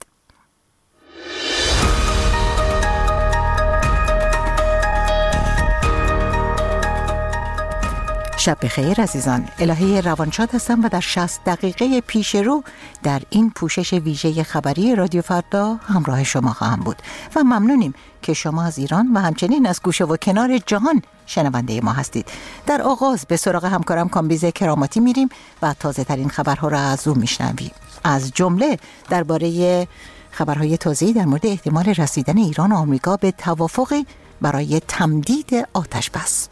شب بخیر عزیزان. الهه روانشاد هستم و در شصت دقیقه پیش رو در این پوشش ویژه خبری رادیو فردا همراه شما خواهم بود و ممنونیم که شما از ایران و همچنین از گوشه و کنار جهان شنونده ما هستید. در آغاز به سراغ همکارم کامبیز کراماتی میریم و تازه ترین خبرها را از او میشنویم. از جمله درباره خبرهای تازه‌ای در مورد احتمال رسیدن ایران و آمریکا به توافقی برای تمدید آتش بس.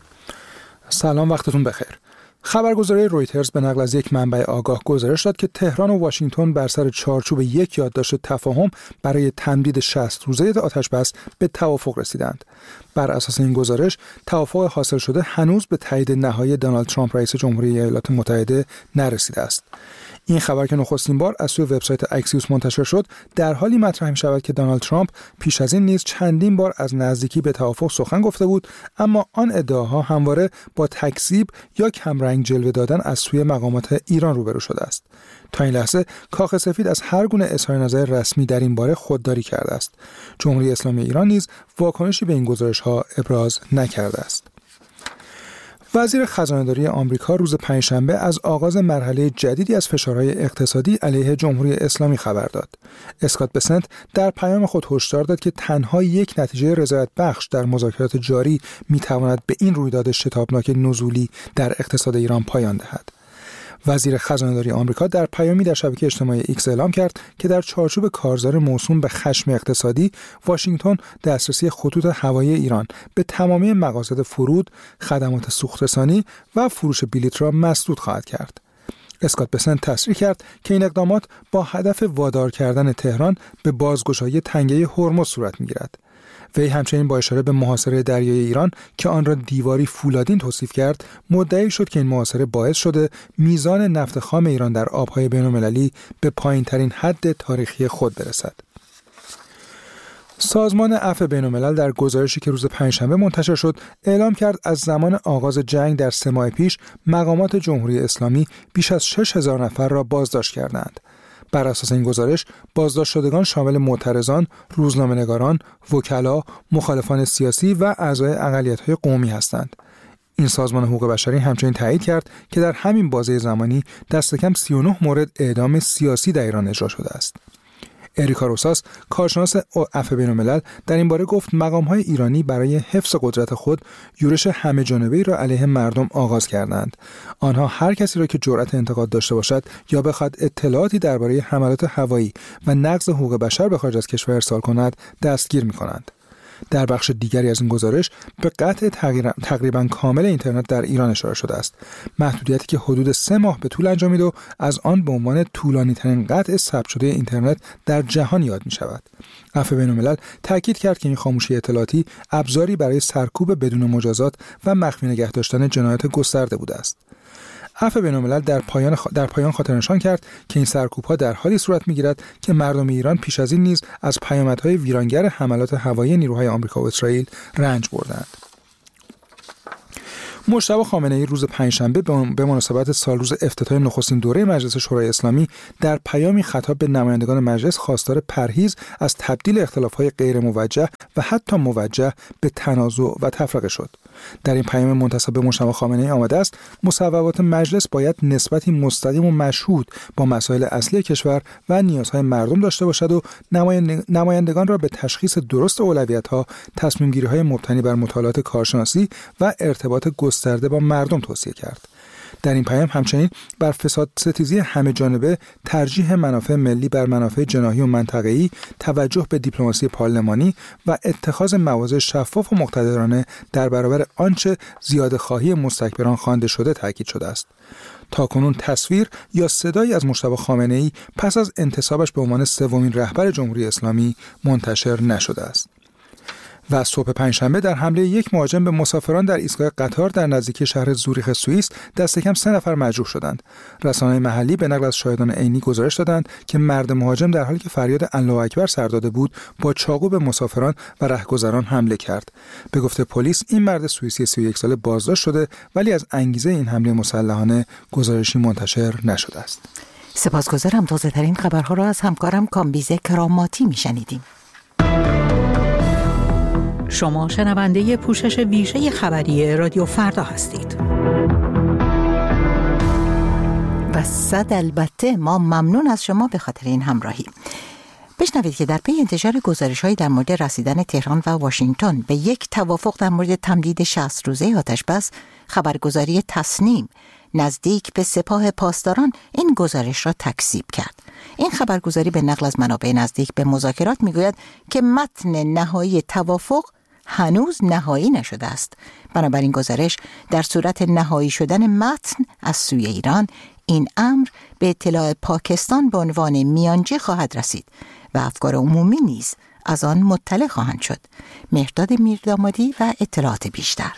سلام، وقتتون بخیر. خبرگزاری رویترز به نقل از یک منبع آگاه گزارش داد که تهران و واشنگتن بر سر چارچوب یک یادداشت تفاهم برای تمدید شصت روزه آتش بس به توافق رسیدند. بر اساس این گزارش، توافق حاصل شده هنوز به تایید نهایی دونالد ترامپ رئیس جمهوری ایالات متحده نرسیده است. این خبر که نخستین بار از سوی وبسایت اکسیوس منتشر شد، در حالی مطرح می‌شود که دونالد ترامپ پیش از این نیز چندین بار از نزدیکی به توافق سخن گفته بود، اما آن ادعاها همواره با تکذیب یا کمرنگ جلوه دادن از سوی مقامات ایران روبرو شده است. تا این لحظه کاخ سفید از هر گونه اظهار نظر رسمی در این باره خودداری کرده است. جمهوری اسلامی ایران نیز واکنشی به این گزارش‌ها ابراز نکرده است. وزیر خزانه‌داری آمریکا روز پنجشنبه از آغاز مرحله جدیدی از فشارهای اقتصادی علیه جمهوری اسلامی خبر داد. اسکات بسنت در پیام خود هشدار داد که تنها یک نتیجه رضایت بخش در مذاکرات جاری می‌تواند به این رویداد شتابناک نزولی در اقتصاد ایران پایان دهد. وزیر خزانه‌داری آمریکا در پیامی در شبکه اجتماعی ایکس اعلام کرد که در چارچوب کارزار موسوم به خشم اقتصادی، واشنگتن دسترسی خطوط هوایی ایران به تمامی مقاصد فرود، خدمات سوخت‌رسانی و فروش بلیط را مسدود خواهد کرد. اسکات بسنت تصریح کرد که این اقدامات با هدف وادار کردن تهران به بازگشایی تنگه هرمز صورت می‌گیرد. وی همچنین با اشاره به محاصره دریایی ایران که آن را دیواری فولادین توصیف کرد، مدعی شد که این محاصره باعث شده میزان نفت خام ایران در آبهای بین‌المللی به پایین‌ترین حد تاریخی خود برسد. سازمان عفو بین‌الملل در گزارشی که روز پنجشنبه منتشر شد، اعلام کرد از زمان آغاز جنگ در سه ماه پیش مقامات جمهوری اسلامی بیش از شش هزار نفر را بازداشت کردند. بر اساس این گزارش بازداشت شدگان شامل معترضان، روزنامه‌نگاران، وکلا، مخالفان سیاسی و اعضای اقلیت‌های قومی هستند. این سازمان حقوق بشری همچنین تایید کرد که در همین بازه زمانی دست کم سی و نه مورد اعدام سیاسی در ایران اجرا شده است. اریکا روساس، کارشناس عفو بین‌الملل، در این باره گفت مقام‌های ایرانی برای حفظ قدرت خود یورش همه جانبه‌ای را علیه مردم آغاز کردند. آنها هر کسی را که جرأت انتقاد داشته باشد یا بخواد اطلاعاتی درباره حملات هوایی و نقض حقوق بشر به خارج از کشور ارسال کند، دستگیر می‌کنند. در بخش دیگری از این گزارش به قطع تقریباً کامل اینترنت در ایران اشاره شده است. محدودیتی که حدود سه ماه به طول انجامید و از آن به عنوان طولانی‌ترین قطع ثبت شده اینترنت در جهان یاد می‌شود. عفو بین‌الملل تاکید کرد که این خاموشی اطلاعاتی ابزاری برای سرکوب بدون مجازات و مخفی نگه داشتن جنایات گسترده بوده است. عفو بین‌الملل در پایان خ... در پایان خاطرنشان کرد که این سرکوب‌ها در حالی صورت می‌گیرد که مردم ایران پیش از این نیز از پیامدهای ویرانگر حملات هوایی نیروهای آمریکا و اسرائیل رنج بردند. مجتبی خامنه‌ای روز پنجشنبه به مناسبت سالروز افتتاح نخستین دوره مجلس شورای اسلامی در پیامی خطاب به نمایندگان مجلس خواستار پرهیز از تبدیل اختلاف‌های غیر موجه و حتی موجه به تنازع و تفرقه شد. در این پیام منتسب به مجتبی خامنه‌ای آمده است مصوبات مجلس باید نسبتی مستقیم و مشهود با مسائل اصلی کشور و نیازهای مردم داشته باشد و نمایندگان را به تشخیص درست اولویت‌ها، تصمیم‌گیری‌های مبتنی بر مطالعات کارشناسی و ارتباط گسترده با مردم توصیه کرد. در این پیام همچنین بر فساد ستیزی همه جانبه، ترجیح منافع ملی بر منافع جناحی و منطقه‌ای، توجه به دیپلماسی پارلمانی و اتخاذ مواضع شفاف و مقتدرانه در برابر آنچه زیاده‌خواهی مستکبران خوانده شده تاکید شده است. تاکنون تصویر یا صدایی از مجتبی خامنه‌ای پس از انتصابش به عنوان سومین رهبر جمهوری اسلامی منتشر نشده است. و صبح پنجشنبه در حمله یک مهاجم به مسافران در ایستگاه قطار در نزدیکی شهر زوریخ سوئیس دست کم سه نفر مجروح شدند. رسانه‌های محلی به نقل از شاهدان عینی گزارش دادند که مرد مهاجم در حالی که فریاد الله اکبر سر داده بود با چاقو به مسافران و رهگذران حمله کرد. به گفته پلیس این مرد سوئیسی سی و یک ساله بازداشت شده ولی از انگیزه این حمله مسلحانه گزارشی منتشر نشده است. سپاسگزارم. تازه‌ترین خبرها را از همکارم کامبیز کراماتی میشنیدیم. شما شنونده پوشش ویژه خبری رادیو فردا هستید. و صد البته ما ممنون از شما به خاطر این همراهی. بشنوید که در پی انتشار گزارش‌هایی در مورد رسیدن تهران و واشنگتن به یک توافق در مورد تمدید شصت روزه آتش‌بس، خبرگزاری تصنیم نزدیک به سپاه پاسداران این گزارش را تکذیب کرد. این خبرگزاری به نقل از منابع نزدیک به مذاکرات میگوید که متن نهایی توافق هنوز نهایی نشده است. بنابراین گزارش در صورت نهایی شدن متن از سوی ایران، این امر به اطلاع پاکستان به عنوان میانجی خواهد رسید و افکار عمومی نیز از آن مطلع خواهند شد. مهرداد میردامادی و اطلاعات بیشتر.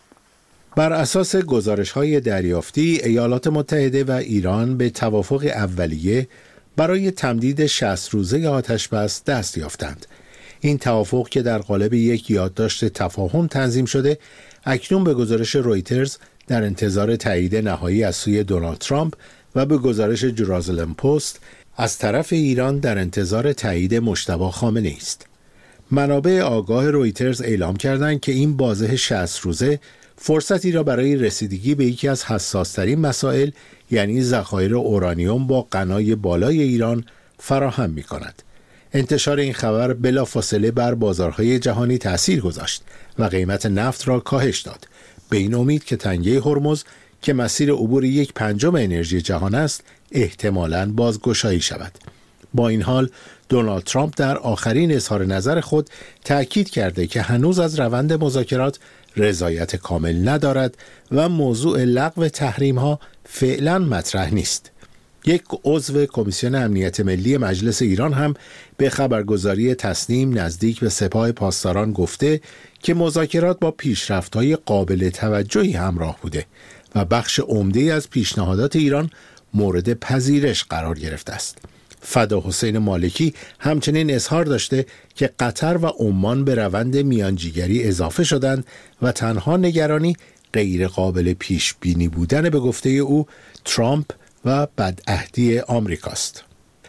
بر اساس گزارش‌های دریافتی، ایالات متحده و ایران به توافق اولیه برای تمدید شصت روزه آتش‌بس دست یافتند. این توافق که در قالب یک یادداشت تفاهم تنظیم شده، اکنون به گزارش رویترز در انتظار تایید نهایی از سوی دونالد ترامپ و به گزارش جرازلم پست از طرف ایران در انتظار تایید مجتبی خامنه‌ای است. منابع آگاه رویترز اعلام کردند که این بازه شصت روزه فرصتی را برای رسیدگی به یکی از حساس‌ترین مسائل، یعنی ذخایر اورانیوم با غنای بالای ایران فراهم می‌کند. انتشار این خبر بلافاصله بر بازارهای جهانی تأثیر گذاشت و قیمت نفت را کاهش داد، به این امید که تنگه هرمز که مسیر عبور یک پنجم انرژی جهان است احتمالاً بازگشایی شود. با این حال دونالد ترامپ در آخرین اظهار نظر خود تأکید کرده که هنوز از روند مذاکرات رضایت کامل ندارد و موضوع لغو تحریم‌ها فعلاً مطرح نیست. یک عضو کمیسیون امنیت ملی مجلس ایران هم به خبرگزاری تصنیم نزدیک به سپاه پاسداران گفته که مذاکرات با پیشرفت‌های قابل توجهی همراه بوده و بخش عمده از پیشنهادات ایران مورد پذیرش قرار گرفته است. فدا حسین مالکی همچنین اظهار داشته که قطر و عمان به روند میانجیگری اضافه شدند و تنها نگرانی غیر قابل پیش بینی بودن به گفته او ترامپ و بدعهدی آمریکاست.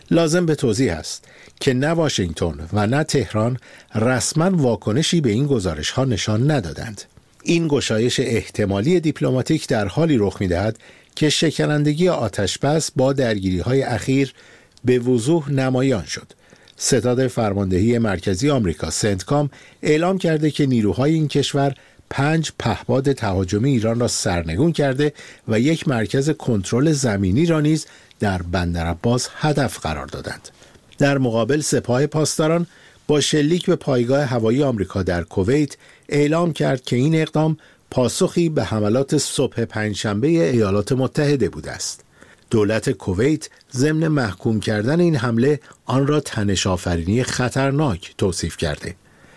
لازم به توضیح است که نه واشنگتن و نه تهران رسما واکنشی به این گزارش‌ها نشان ندادند. این گشایش احتمالی دیپلماتیک در حالی رخ می‌دهد که شکنندگی آتش‌بس با درگیری‌های اخیر به وضوح نمایان شد. ستاد فرماندهی مرکزی آمریکا سنتکام اعلام کرده که نیروهای این کشور پنج پهپاد تهاجمی ایران را سرنگون کرده و یک مرکز کنترل زمینی را نیز در بندرعباس هدف قرار دادند. در مقابل سپاه پاسداران با شلیک به پایگاه هوایی آمریکا در کویت اعلام کرد که این اقدام پاسخی به حملات صبح پنجشنبه ایالات متحده بوده است. دولت کویت ضمن محکوم کردن این حمله آن را تنش‌آفرینی خطرناک توصیف کرده.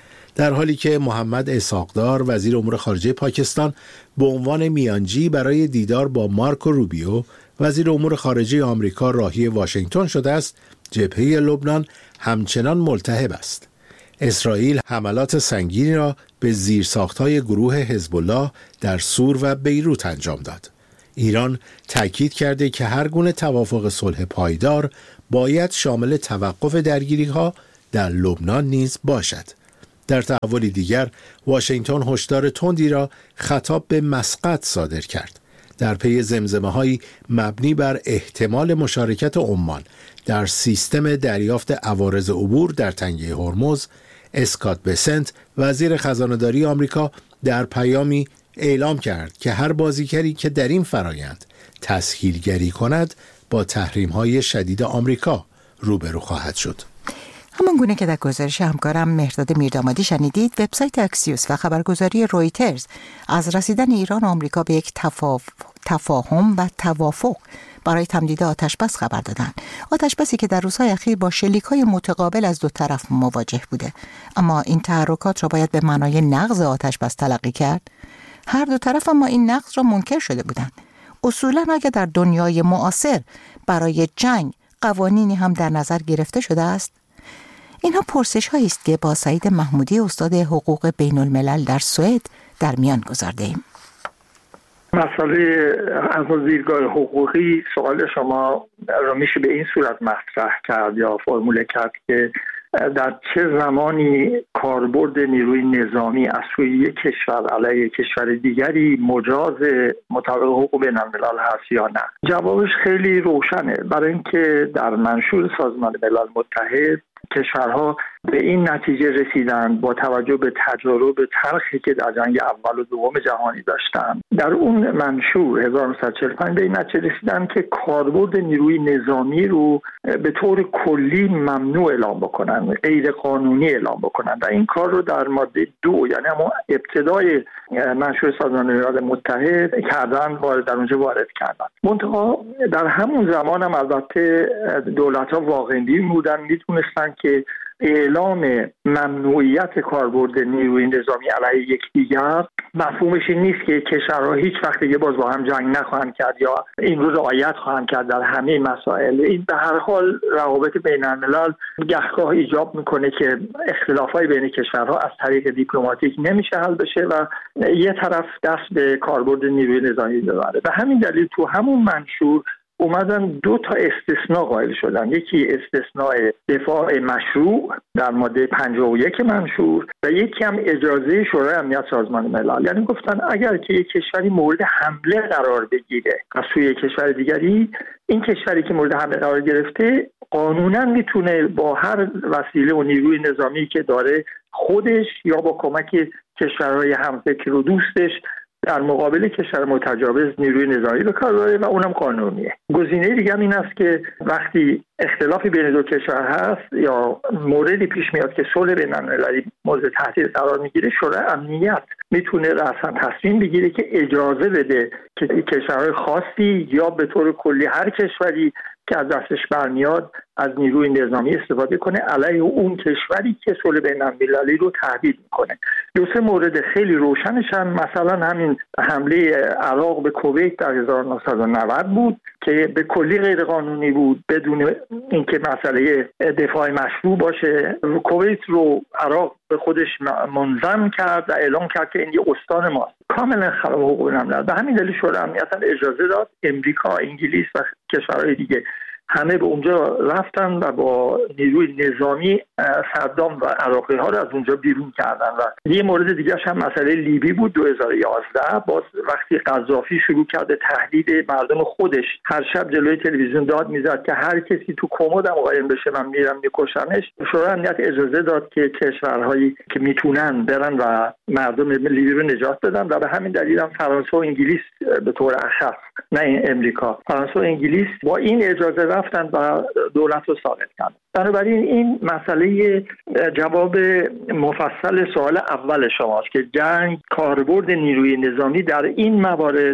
در حالی که محمد اسحاق‌دار وزیر امور خارجه پاکستان به عنوان میانجی برای دیدار با مارکو روبیو وزیر امور خارجه آمریکا راهی واشنگتن شده است، جبهه لبنان همچنان ملتهب است. اسرائیل حملات سنگینی را به زیرساخت‌های گروه حزب الله در سور و بیروت انجام داد. ایران تاکید کرده که هر گونه توافق صلح پایدار باید شامل توقف درگیری‌ها در لبنان نیز باشد. در تحولی دیگر واشنگتن هشدار تندی را خطاب به مسقط صادر کرد. در پی زمزمه‌هایی مبنی بر احتمال مشارکت عمان در سیستم دریافت عوارض عبور در تنگه هرمز، اسکات بسنت وزیر خزانه‌داری آمریکا در پیامی اعلام کرد که هر بازیگری که در این فرایند تسهیلگری کند با تحریم‌های شدید آمریکا روبرو خواهد شد. همان گونه که در گزارش همکارم مهرداد میردامادی شنیدید، وبسایت اکسیوس و خبرگزاری رویترز از رسیدن ایران و آمریکا به یک تفاف... تفاهم و توافق برای تمدید آتشبس خبر دادند. آتشبسی که در روزهای اخیر با شلیک‌های متقابل از دو طرف مواجه بوده، اما این تحرکات را باید به معنای نقض آتشبس تلقی کرد. هر دو طرف اما این نقض را منکر شده بودند. اصولاً اگر در دنیای معاصر برای جنگ قوانینی هم در نظر گرفته شده است، اینها پرسش هایی است که با سعید محمودی استاد حقوق بین الملل در سوئد در میان گذارده ایم. مسئله از دیدگاه حقوقی سوال شما را میشه به این صورت مطرح کرد یا فرموله کرد که در چه زمانی کاربرد نیروی نظامی از سوی یک کشور علیه کشور دیگری مجاز مطابق حقوق بین الملل هست یا نه؟ جوابش خیلی روشنه. برای اینکه در منشور سازمان ملل متحد کشورها به این نتیجه رسیدند با توجه به تجارب تلخی که در جنگ اول و دوم جهانی داشتند. در اون منشور هزار و نهصد و چهل و پنج به این نتیجه رسیدند که کاربرد نیروی نظامی رو به طور کلی ممنوع اعلام بکنند، غیر قانونی اعلام بکنند و این کار رو در ماده دو یعنی اما ابتدای منشور سازمان ملل متحد کردن و در اونجا وارد کردند. منتها در همون زمان هم البته دولت‌ها واقعی بودن، میتونستن که اعلام ممنوعیت کاربرد نیروی نظامی علیه یکدیگر مفهومش این نیست که کشورها هیچ وقت دیگه باز با هم جنگ نخواهند کرد یا این رو رعایت خواهند کرد در همه مسائل. این به هر حال روابط بین الملل گهگاه ایجاب میکنه که اختلافات بین کشورها از طریق دیپلماتیک نمیشه حل بشه و یه طرف دست به کاربرد نیروی نظامی ببره. به همین دلیل تو همون منشور اومدن دو تا استثناء قائل شدن. یکی استثناء دفاع مشروع در ماده پنجاه و یک منشور و یکی هم اجازه شورای امنیت سازمان ملل. یعنی گفتن اگر که یک کشوری مورد حمله قرار بگیره از سوی یک کشور دیگری، این کشوری که مورد حمله قرار گرفته قانونا میتونه با هر وسیله و نیروی نظامی که داره خودش یا با کمک کشورهای همفکر و دوستش در مقابل کشور متجاوز نیروی نظامی به کار ببره و اونم قانونیه. گزینه دیگه هم این است که وقتی اختلافی بین دو کشور هست یا موردی پیش میاد که صلح بین المللی مورد تهدید قرار میگیره، شورای امنیت میتونه رسما تصمیم بگیره که اجازه بده که کشورهای خاصی یا به طور کلی هر کشوری که از دستش برمیاد از نیروی نظامی استفاده کنه علیه اون کشوری که صلح بین المللی رو تهدید میکنه. دو سه مورد خیلی روشنش هم مثلا همین حمله عراق به کویت در هزار و نهصد و نود بود که به کلی غیر قانونی بود بدون اینکه مسئله دفاع مشروع باشه. کویت رو عراق به خودش منضم کرد و اعلام کرد که این یه استان ماست، کاملا خلاف حقوق بین الملل. به همین دلیل شورای امنیت اجازه داد امریکا، انگلیس و کشورهای دیگه همه به اونجا رفتن و با نیروی نظامی صدام و عراقی ها رو از اونجا بیرون کردن. و یه مورد دیگه هم مسئله لیبی بود دو هزار و یازده، باز وقتی قذافی شروع کرده تهدید مردم خودش، هر شب جلوی تلویزیون داد میزد که هر کسی تو کمدم قایم بشه من میرم میکشمش. شورای امنیت اجازه داد که کشورهایی که میتونن برن و مردم لیبی رو نجات بدن و به همین دلیل هم فرانسه و انگلیس به طور اخص، نه امریکا، فرانسه و انگلیس با این اجازه رفتن و دولت رو ساقط کردن. بنابراین این مسئله جواب مفصل سوال اول شماست که جنگ کاربرد نیروی نظامی در این موارد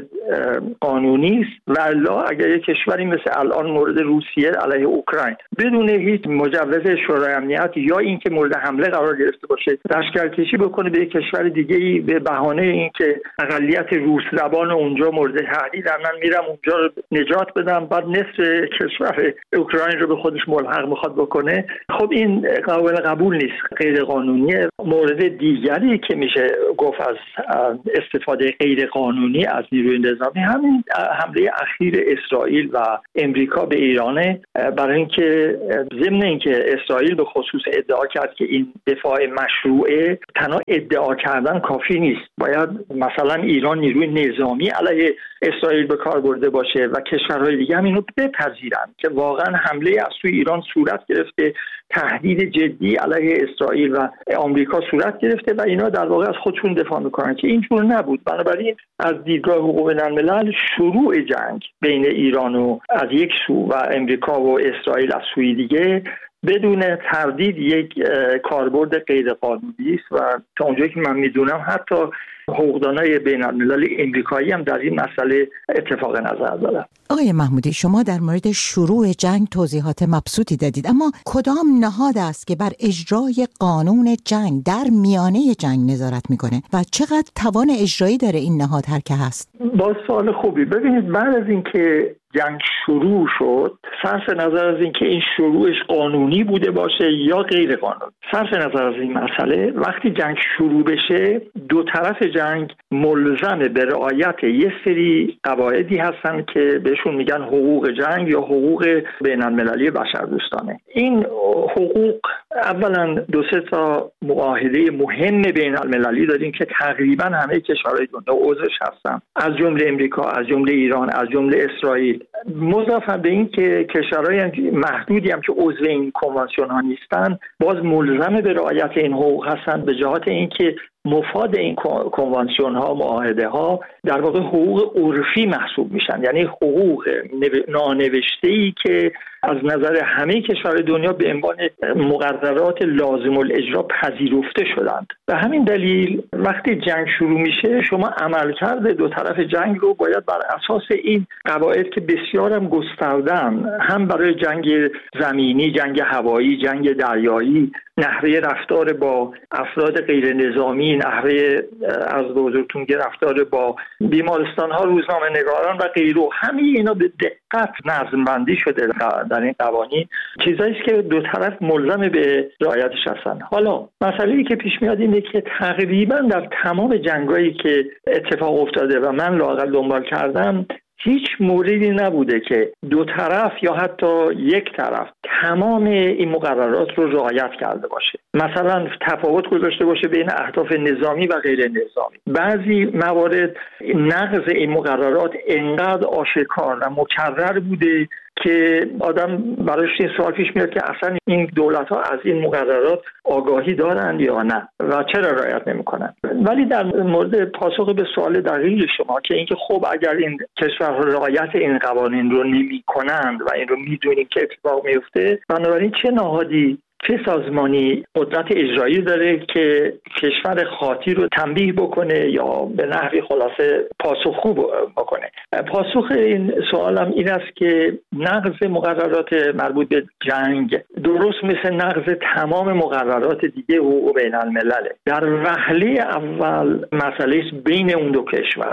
قانونی است، والا اگر یک کشوری مثل الان مورد روسیه علیه اوکراین بدون هیچ مجوز شورای امنیت یا اینکه مورد حمله قرار گرفته باشه لشکرکشی بکنه به یک کشور دیگه‌ای به بهانه اینکه اقلیت روس زبان اونجا مورد تهدید، من میرم اونجا رو نجات بدم، بعد نصف کشور اوکراین رو به خودش ملحق میخواد بکنه، خب این قابل قبول نیست، غیر قانونیه. مورد دیگری که میشه گفت از استفاده غیر قانونی از نیروی نظامی همین حمله اخیر اسرائیل و امریکا به ایرانه، برای اینکه ضمن اینکه اسرائیل به خصوص ادعا کرد که این دفاع مشروعه، تنها ادعا کردن کافی نیست، باید مثلا ایران نیروی نظامی علیه اسرائیل به کار برده باشه و کشورهای دیگه هم اینو بپذیرن که واقعا حمله از سوی ایران صورت گرفته، تهدید جدی علیه اسرائیل و آمریکا صورت گرفته و اینا در واقع از خودشون دفاع میکنن که اینجور نبود. بنابراین از دیدگاه حقوق بین‌الملل شروع جنگ بین ایران و از یک سو و امریکا و اسرائیل از سوی دیگه بدون تردید یک کاربرد غیر قانونی است و تا اونجایی که من میدونم حتی حقوقدانای بین‌المللی امریکایی هم در این مسئله اتفاق نظر دارن. آقای محمودی، شما در مورد شروع جنگ توضیحات مبسوطی دادید، اما کدام نهاد است که بر اجرای قانون جنگ در میانه جنگ نظارت میکنه و چقدر توان اجرایی داره این نهاد هر که هست؟ با سوال خوبی. ببینید بعد از اینکه جنگ شروع شد، صرف نظر از اینکه این شروعش قانونی بوده باشه یا غیر قانونی، صرف نظر از این مسئله، وقتی جنگ شروع بشه دو طرف جنگ ملزم به رعایت یه سری قواعدی هستن که بهشون میگن حقوق جنگ یا حقوق بین‌المللی بشردوستانه. این حقوق اولا دو سه تا معاهده مهم بین‌المللی داریم که تقریبا همه کشورهای دنیا عضوش هستن، از جمله امریکا، از جمله ایران، از جمله اسرائیل. مضاف به این که کشورهای محدودی هم که عضو این کنوانسیون ها نیستن باز ملزم به رعایت این حقوق هستن، به جهت اینکه مفاد این کنوانسیون ها، معاهده ها در واقع حقوق عرفی محسوب میشن، یعنی حقوق نانوشته‌ای که از نظر همه کشورهای دنیا به عنوان مقررات لازم الاجرا پذیرفته شدند. به همین دلیل وقتی جنگ شروع میشه شما عملکرد دو طرف جنگ رو باید بر اساس این قواعد که بسیار هم گستردن، هم برای جنگ زمینی، جنگ هوایی، جنگ دریایی، نحوه رفتار با افراد غیر نظامی، نحوه از بزرگتون رفتار با بیمارستان ها، روزنامه نگاران و غیره، همه اینا به دقت نظم بندی شده در این قوانین، چیزایی است که دو طرف ملزم به رعایتش هستن. حالا مسئله‌ای که پیش میاد اینه که تقریبا در تمام جنگایی که اتفاق افتاده و من لااقل دنبال کردم هیچ موردی نبوده که دو طرف یا حتی یک طرف تمام این مقررات رو رعایت کرده باشه، مثلا تفاوت گذاشته باشه بین اهداف نظامی و غیر نظامی. بعضی موارد نقض این مقررات انقدر آشکار و مکرر بوده که آدم براش این سوال پیش میاد که اصلا این دولت ها از این مقررات آگاهی دارند یا نه و چرا رعایت نمیکنن. ولی در مورد پاسخ به سوال دقیق شما که اینکه خب اگر این کشورها رعایت این قوانین رو نمیکنند و این رو میدونیم که اتفاق میفته، بنابراین چه نهادی، چه سازمانی قدرت اجرایی داره که کشور خاطی رو تنبیه بکنه یا به نحوی خلاصه پاسخگو بکنه؟ پاسخ این سوالم این است که نقض مقررات مربوط به جنگ درست مثل نقض تمام مقررات دیگه حقوق بین الملله. در وهله اول مسئله بین اون دو کشور.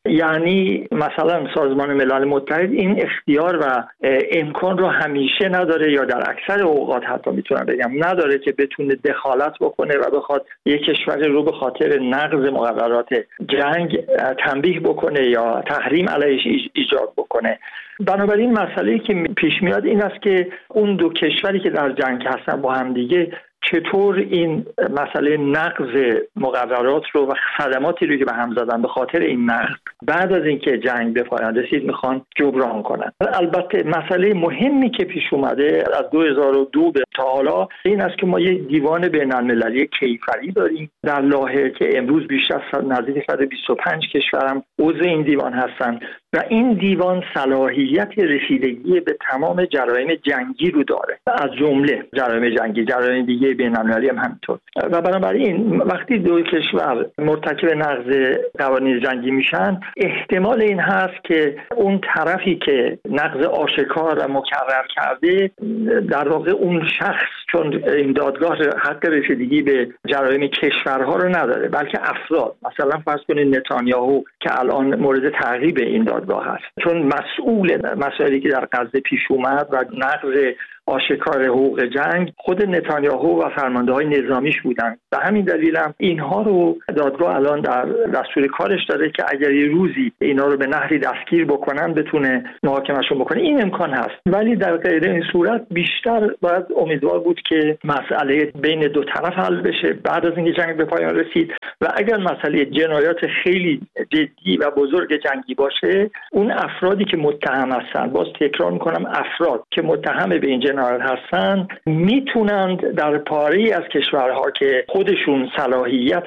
یعنی مثلا سازمان ملل متحد این اختیار و امکان رو همیشه نداره، یا در اکثر اوقات حتی میتونم بگم نداره که بتونه دخالت بکنه و بخواد یک کشور رو به خاطر نقض مقررات جنگ تنبیه بکنه یا تحریم علیهش ایجاد بکنه. بنابراین مسئله‌ای که پیش میاد این است که اون دو کشوری که در جنگ هستن با هم دیگه چطور این مسئله نقض مقررات رو و صدماتی رو که به هم زدن به خاطر این نقض بعد از اینکه جنگ به پایان رسید میخوان جبران کنن. البته مسئله مهمی که پیش اومده از دو هزار و دو به تا حالا این است که ما یک دیوان بین‌المللی کیفری داریم در لاهه که امروز بیشتر از نزدیک صد و بیست و پنج کشورم عضو این دیوان هستن و این دیوان صلاحیت رسیدگی به تمام جرایم جنگی رو داره، از جمله جرایم جنگی، جرایم دیگه بین‌المللی هم همینطور. و بنابراین وقتی دو کشور مرتکب نقض قوانین جنگی میشن احتمال این هست که اون طرفی که نقض آشکار و مکرر کرده در واقع اون شخص، چون این دادگاه حق رسیدگی به جرایم کشورها رو نداره بلکه افراد، مثلا فرض کنید نتانیاهو که الان مورد تعقیب این دادگاه هست چون مسئول مسائلی که در غزه پیش اومد و نقض آشکار حقوق جنگ خود نتانیاهو و فرمانده‌های نظامیش بودن. به همین دلیل هم اینها رو دادگاه الان در دستور کارش داره که اگر یه روزی اینا رو به نحوی دستگیر بکنن بتونه محاکمهشون بکنه. این امکان هست، ولی در غیر این صورت بیشتر باید امیدوار بود که مسئله بین دو طرف حل بشه بعد از اینکه جنگ به پایان رسید و اگر مسئله جنایات خیلی جدی و بزرگ جنگی باشه اون افرادی که متهم هستن، باز تکرار میکنم افراد که متهم به این جنایات هستن میتونند در پاره‌ای از کشورها که خودشون صلاحیت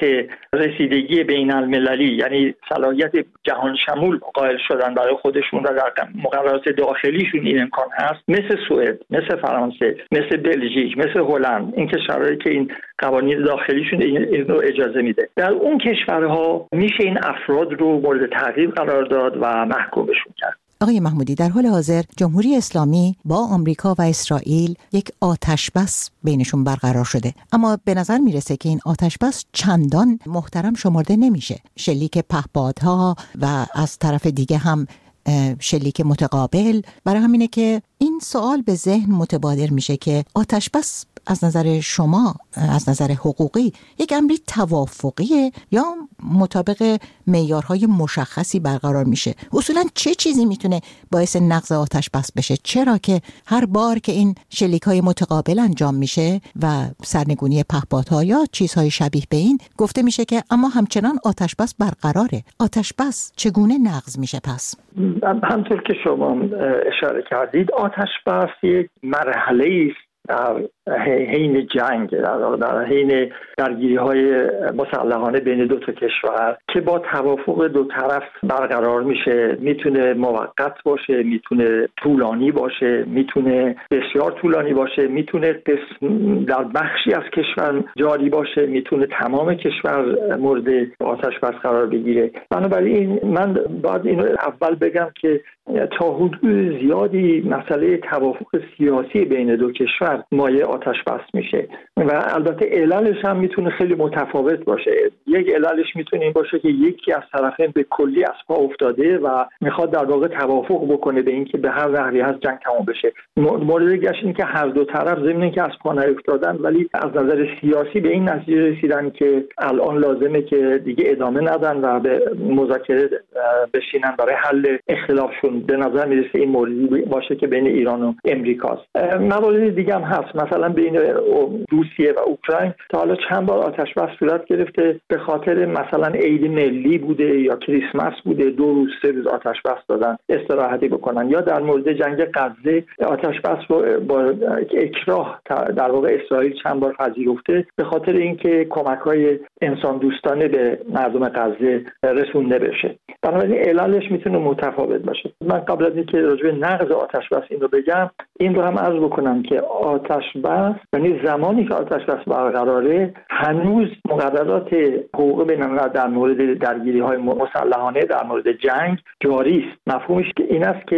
رسیدگی بین المللی یعنی صلاحیت جهان شمول قائل شدن برای خودشون و در مقررات داخلیشون این امکان هست، مثل سوئد، مثل فرانسه، مثل بلژیک، مثل هلند، این کشورهایی که این قوانین داخلیشون این رو اجازه میده، در اون کشورها میشه این افراد رو مورد تعقیب قرار داد و محکومشون کرد. آقای محمودی، در حال حاضر جمهوری اسلامی با آمریکا و اسرائیل یک آتشبس بینشون برقرار شده، اما به نظر میرسه که این آتشبس چندان محترم شمرده نمیشه. شلیک پهپادها و از طرف دیگه هم شلیک متقابل. برای همینه که این سوال به ذهن متبادر میشه که آتشبس از نظر شما، از نظر حقوقی، یک امری توافقیه یا مطابق معیارهای مشخصی برقرار میشه؟ اصولا چه چیزی میتونه باعث نقض آتشبس بشه؟ چرا که هر بار که این شلیک‌های متقابل انجام میشه و سرنگونی پهپادها یا چیزهای شبیه به این، گفته میشه که اما همچنان آتشبس برقراره. آتشبس چگونه نقض میشه پس؟ همطور که شما اشاره کردید آتشبس یک مرحله است در حین جنگ، در حین درگیری های مسلحانه بین دو تا کشور که با توافق دو طرف برقرار میشه. میتونه موقت باشه، میتونه طولانی باشه، میتونه بسیار طولانی باشه، میتونه در بخشی از کشور جاری باشه، میتونه تمام کشور مورد آتش بس قرار بگیره. بنابراین من باید اینو اول بگم که تا حدود زیادی مسئله توافق سیاسی بین دو کشور مایه آتش بس میشه و البته عللش هم میتونه خیلی متفاوت باشه. یک عللش میتونه این باشه که یکی از طرفین به کلی از پا افتاده و میخواد در واقع توافق بکنه به اینکه به هر نحوی هست جنگ تمام بشه. مورد دیگه این که هر دو طرف ضمن اینکه از پا نیفتادن ولی از نظر سیاسی به این نتیجه رسیدن که الان لازمه که دیگه ادامه ندن و به مذاکره بشینن برای حل اختلافشون. به نظر میرسه این موردی باشه که بین ایران و امریکاست. موارد دیگه هم هست، مثلا بین روسیه و اوکراین تا حالا چند بار آتش بس صورت گرفته به خاطر مثلا عید ملی بوده یا کریسمس بوده، دو روز سه روز آتش بس دادن استراحتی بکنن. یا در مورد جنگ غزه آتش بس با اکراه در واقع اسرائیل چند بار پذیرفته به خاطر اینکه کمک‌های انسان دوستانه به مردم غزه رسونده بشه. بنابراین عللش میتونه متفاوت باشه. من قبل از اینکه راجع به نقض آتش بس این رو بگم این رو هم عرض بکنم که آتش بس یعنی زمانی که آتش بس برقراره هنوز مقررات حقوق بین‌الملل در مورد درگیری‌های مسلحانه در مورد جنگ جاری است. مفهومش که این است که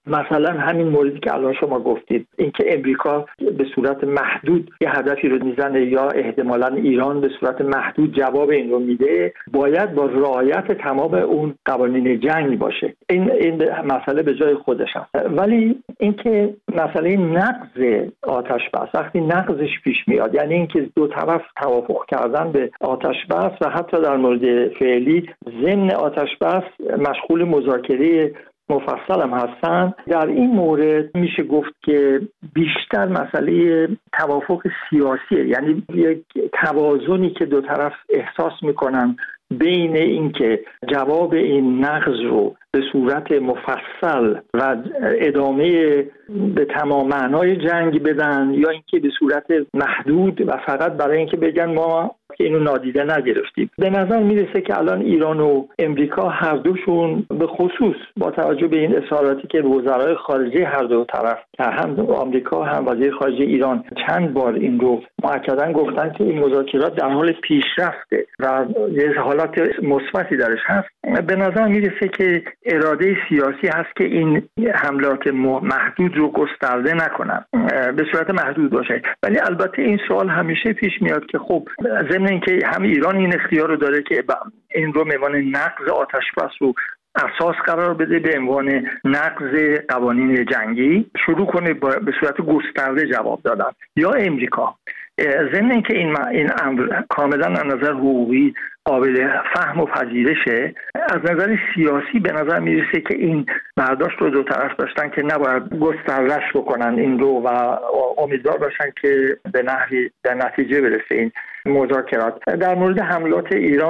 مثلا همین موردی که الان شما گفتید، اینکه امریکا به صورت محدود یه هدفی رو میزنه یا احتمالاً ایران به صورت محدود جواب این رو میده، باید با رعایت تمام اون قوانین جنگ باشه. این این مسئله به جای خودش هست. ولی اینکه مسئله نقض آتش بس وقتی نقضش پیش میاد، یعنی اینکه دو طرف توافق کردن به آتش بس و حتی در مورد فعلی ضمن آتش بس مشغول مذاکره مفصل هم هستن، در این مورد میشه گفت که بیشتر مسئله توافق سیاسیه، یعنی یک توازنی که دو طرف احساس میکنن بین اینکه جواب این نقض رو به صورت مفصل و ادامه به تمام معنای جنگ بدن یا اینکه به صورت محدود و فقط برای اینکه بگن ما که اینو نادیده نگرفتیم. به نظر میرسه که الان ایران و امریکا هر دوشون به خصوص با توجه به این اظهاراتی که وزرای خارجه هر دو طرف، هم آمریکا هم وزیر خارجه ایران چند بار این رو مؤکداً گفتن که این مذاکرات در حال پیشرفته و یه حالت مثبتی درش هست، به نظر میرسه که اراده سیاسی هست که این حملات محدود رو گسترده نکنن، به صورت محدود باشه. ولی البته این سوال همیشه پیش میاد که خب ضمن اینکه هم ایران این اختیار رو داره که این رو به عنوان نقض آتش بس رو اساس قرار بده، به عنوان نقض قوانین جنگی شروع کنه به صورت گسترده جواب دادن، یا امریکا ضمن اینکه این این امر کاملا از نظر حقوقی قابل فهم و پذیرشه، از نظر سیاسی به نظر میرسه که این برداشت رو دو طرف داشتن که نباید گسترش بکنن این رو و امیدوار باشن که به نحوی در نتیجه برسه این مذاکرات. در مورد حملات ایران